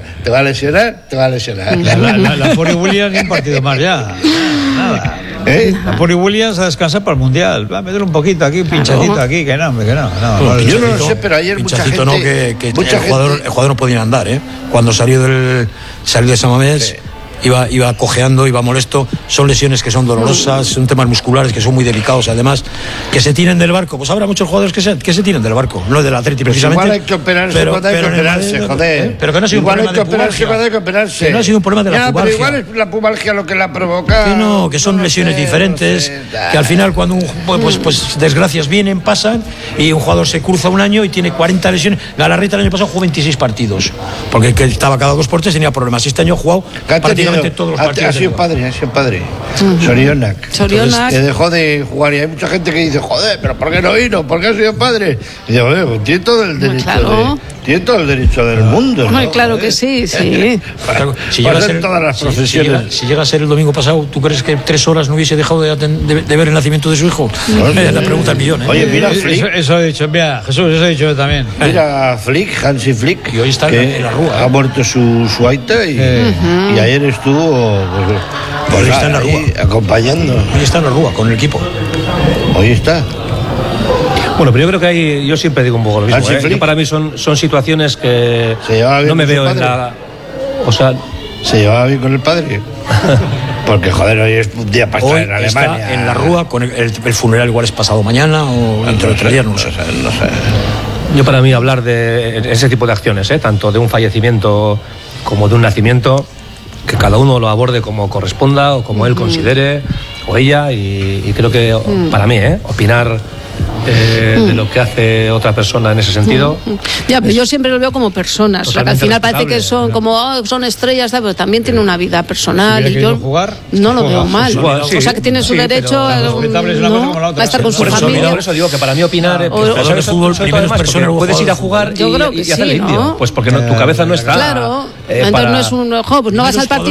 lesionar. La Puri Williams ni un partido más ya. Nada. La Puri Williams a descansar para el Mundial. Va a meter un poquito aquí, un pinchacito aquí, que no. Yo no lo sé, pero ayer mucha gente... No, que el jugador no podía andar, Cuando salió de San Mamés... Iba cojeando, iba molesto. Son lesiones que son dolorosas, son temas musculares que son muy delicados. Además, que se tiren del barco. Pues habrá muchos jugadores que se tiren del barco. No del Atleti, precisamente. Igual hay que operarse, joder. Pero que no ha sido un problema de pubalgia. Que no ha sido un problema de la pubalgia. Pero igual es la pubalgia lo que la provoca. Que son lesiones diferentes. Que al final, cuando pues desgracias vienen, pasan, y un jugador se cruza un año y tiene 40 lesiones. Galarreta el año pasado jugó 26 partidos. Porque el que estaba cada 2 por 3 tenía problemas. Este año ha jugado prácticamente todos los partidos. Ha sido padre. Sorionak. Que dejó de jugar. Y hay mucha gente que dice, joder, pero ¿por qué no vino? ¿Por qué ha sido padre? Y digo, pues tiene todo el derecho tiene todo el derecho del mundo, ¿no? Claro que sí. Si llega a ser todas las profesiones. Si llega a ser el domingo pasado, ¿tú crees que 3 horas no hubiese dejado de ver el nacimiento de su hijo? La pregunta del millón. Oye, mira Flick. Eso he dicho, mira, Jesús, eso he dicho yo también. Mira Flick, Hansi Flick. Y hoy está en la Rúa. Ha muerto su aita y ayer estuvo hoy está en la Rúa acompañando. Hoy está en la Rúa con el equipo. Hoy está. Bueno, pero yo creo que yo siempre digo un poco lo mismo. Que para mí son situaciones que no me veo en la... ¿Se llevaba bien con el padre? Porque, joder, hoy es un día para estar Hoy en Alemania. está en la Rúa, con el funeral igual es pasado mañana o dentro de 3 días, no sé. Yo, para mí, hablar de ese tipo de acciones, tanto de un fallecimiento como de un nacimiento, que cada uno lo aborde como corresponda o como él considere, o ella, y creo que para mí, opinar de lo que hace otra persona en ese sentido. Ya, pero yo siempre lo veo como personas. O sea, que al final parece que son como son estrellas, pero también tienen una vida personal. Si y yo jugar, no lo veo mal. Sí, o sea, que tiene su derecho a estar con su por familia. Por eso digo que para mí opinar el fútbol primero es personal. Puedes ir a jugar yo creo que y hacer el sí, indio. ¿no? Pues porque tu cabeza no está. Claro. Entonces no es un pues no vas al partido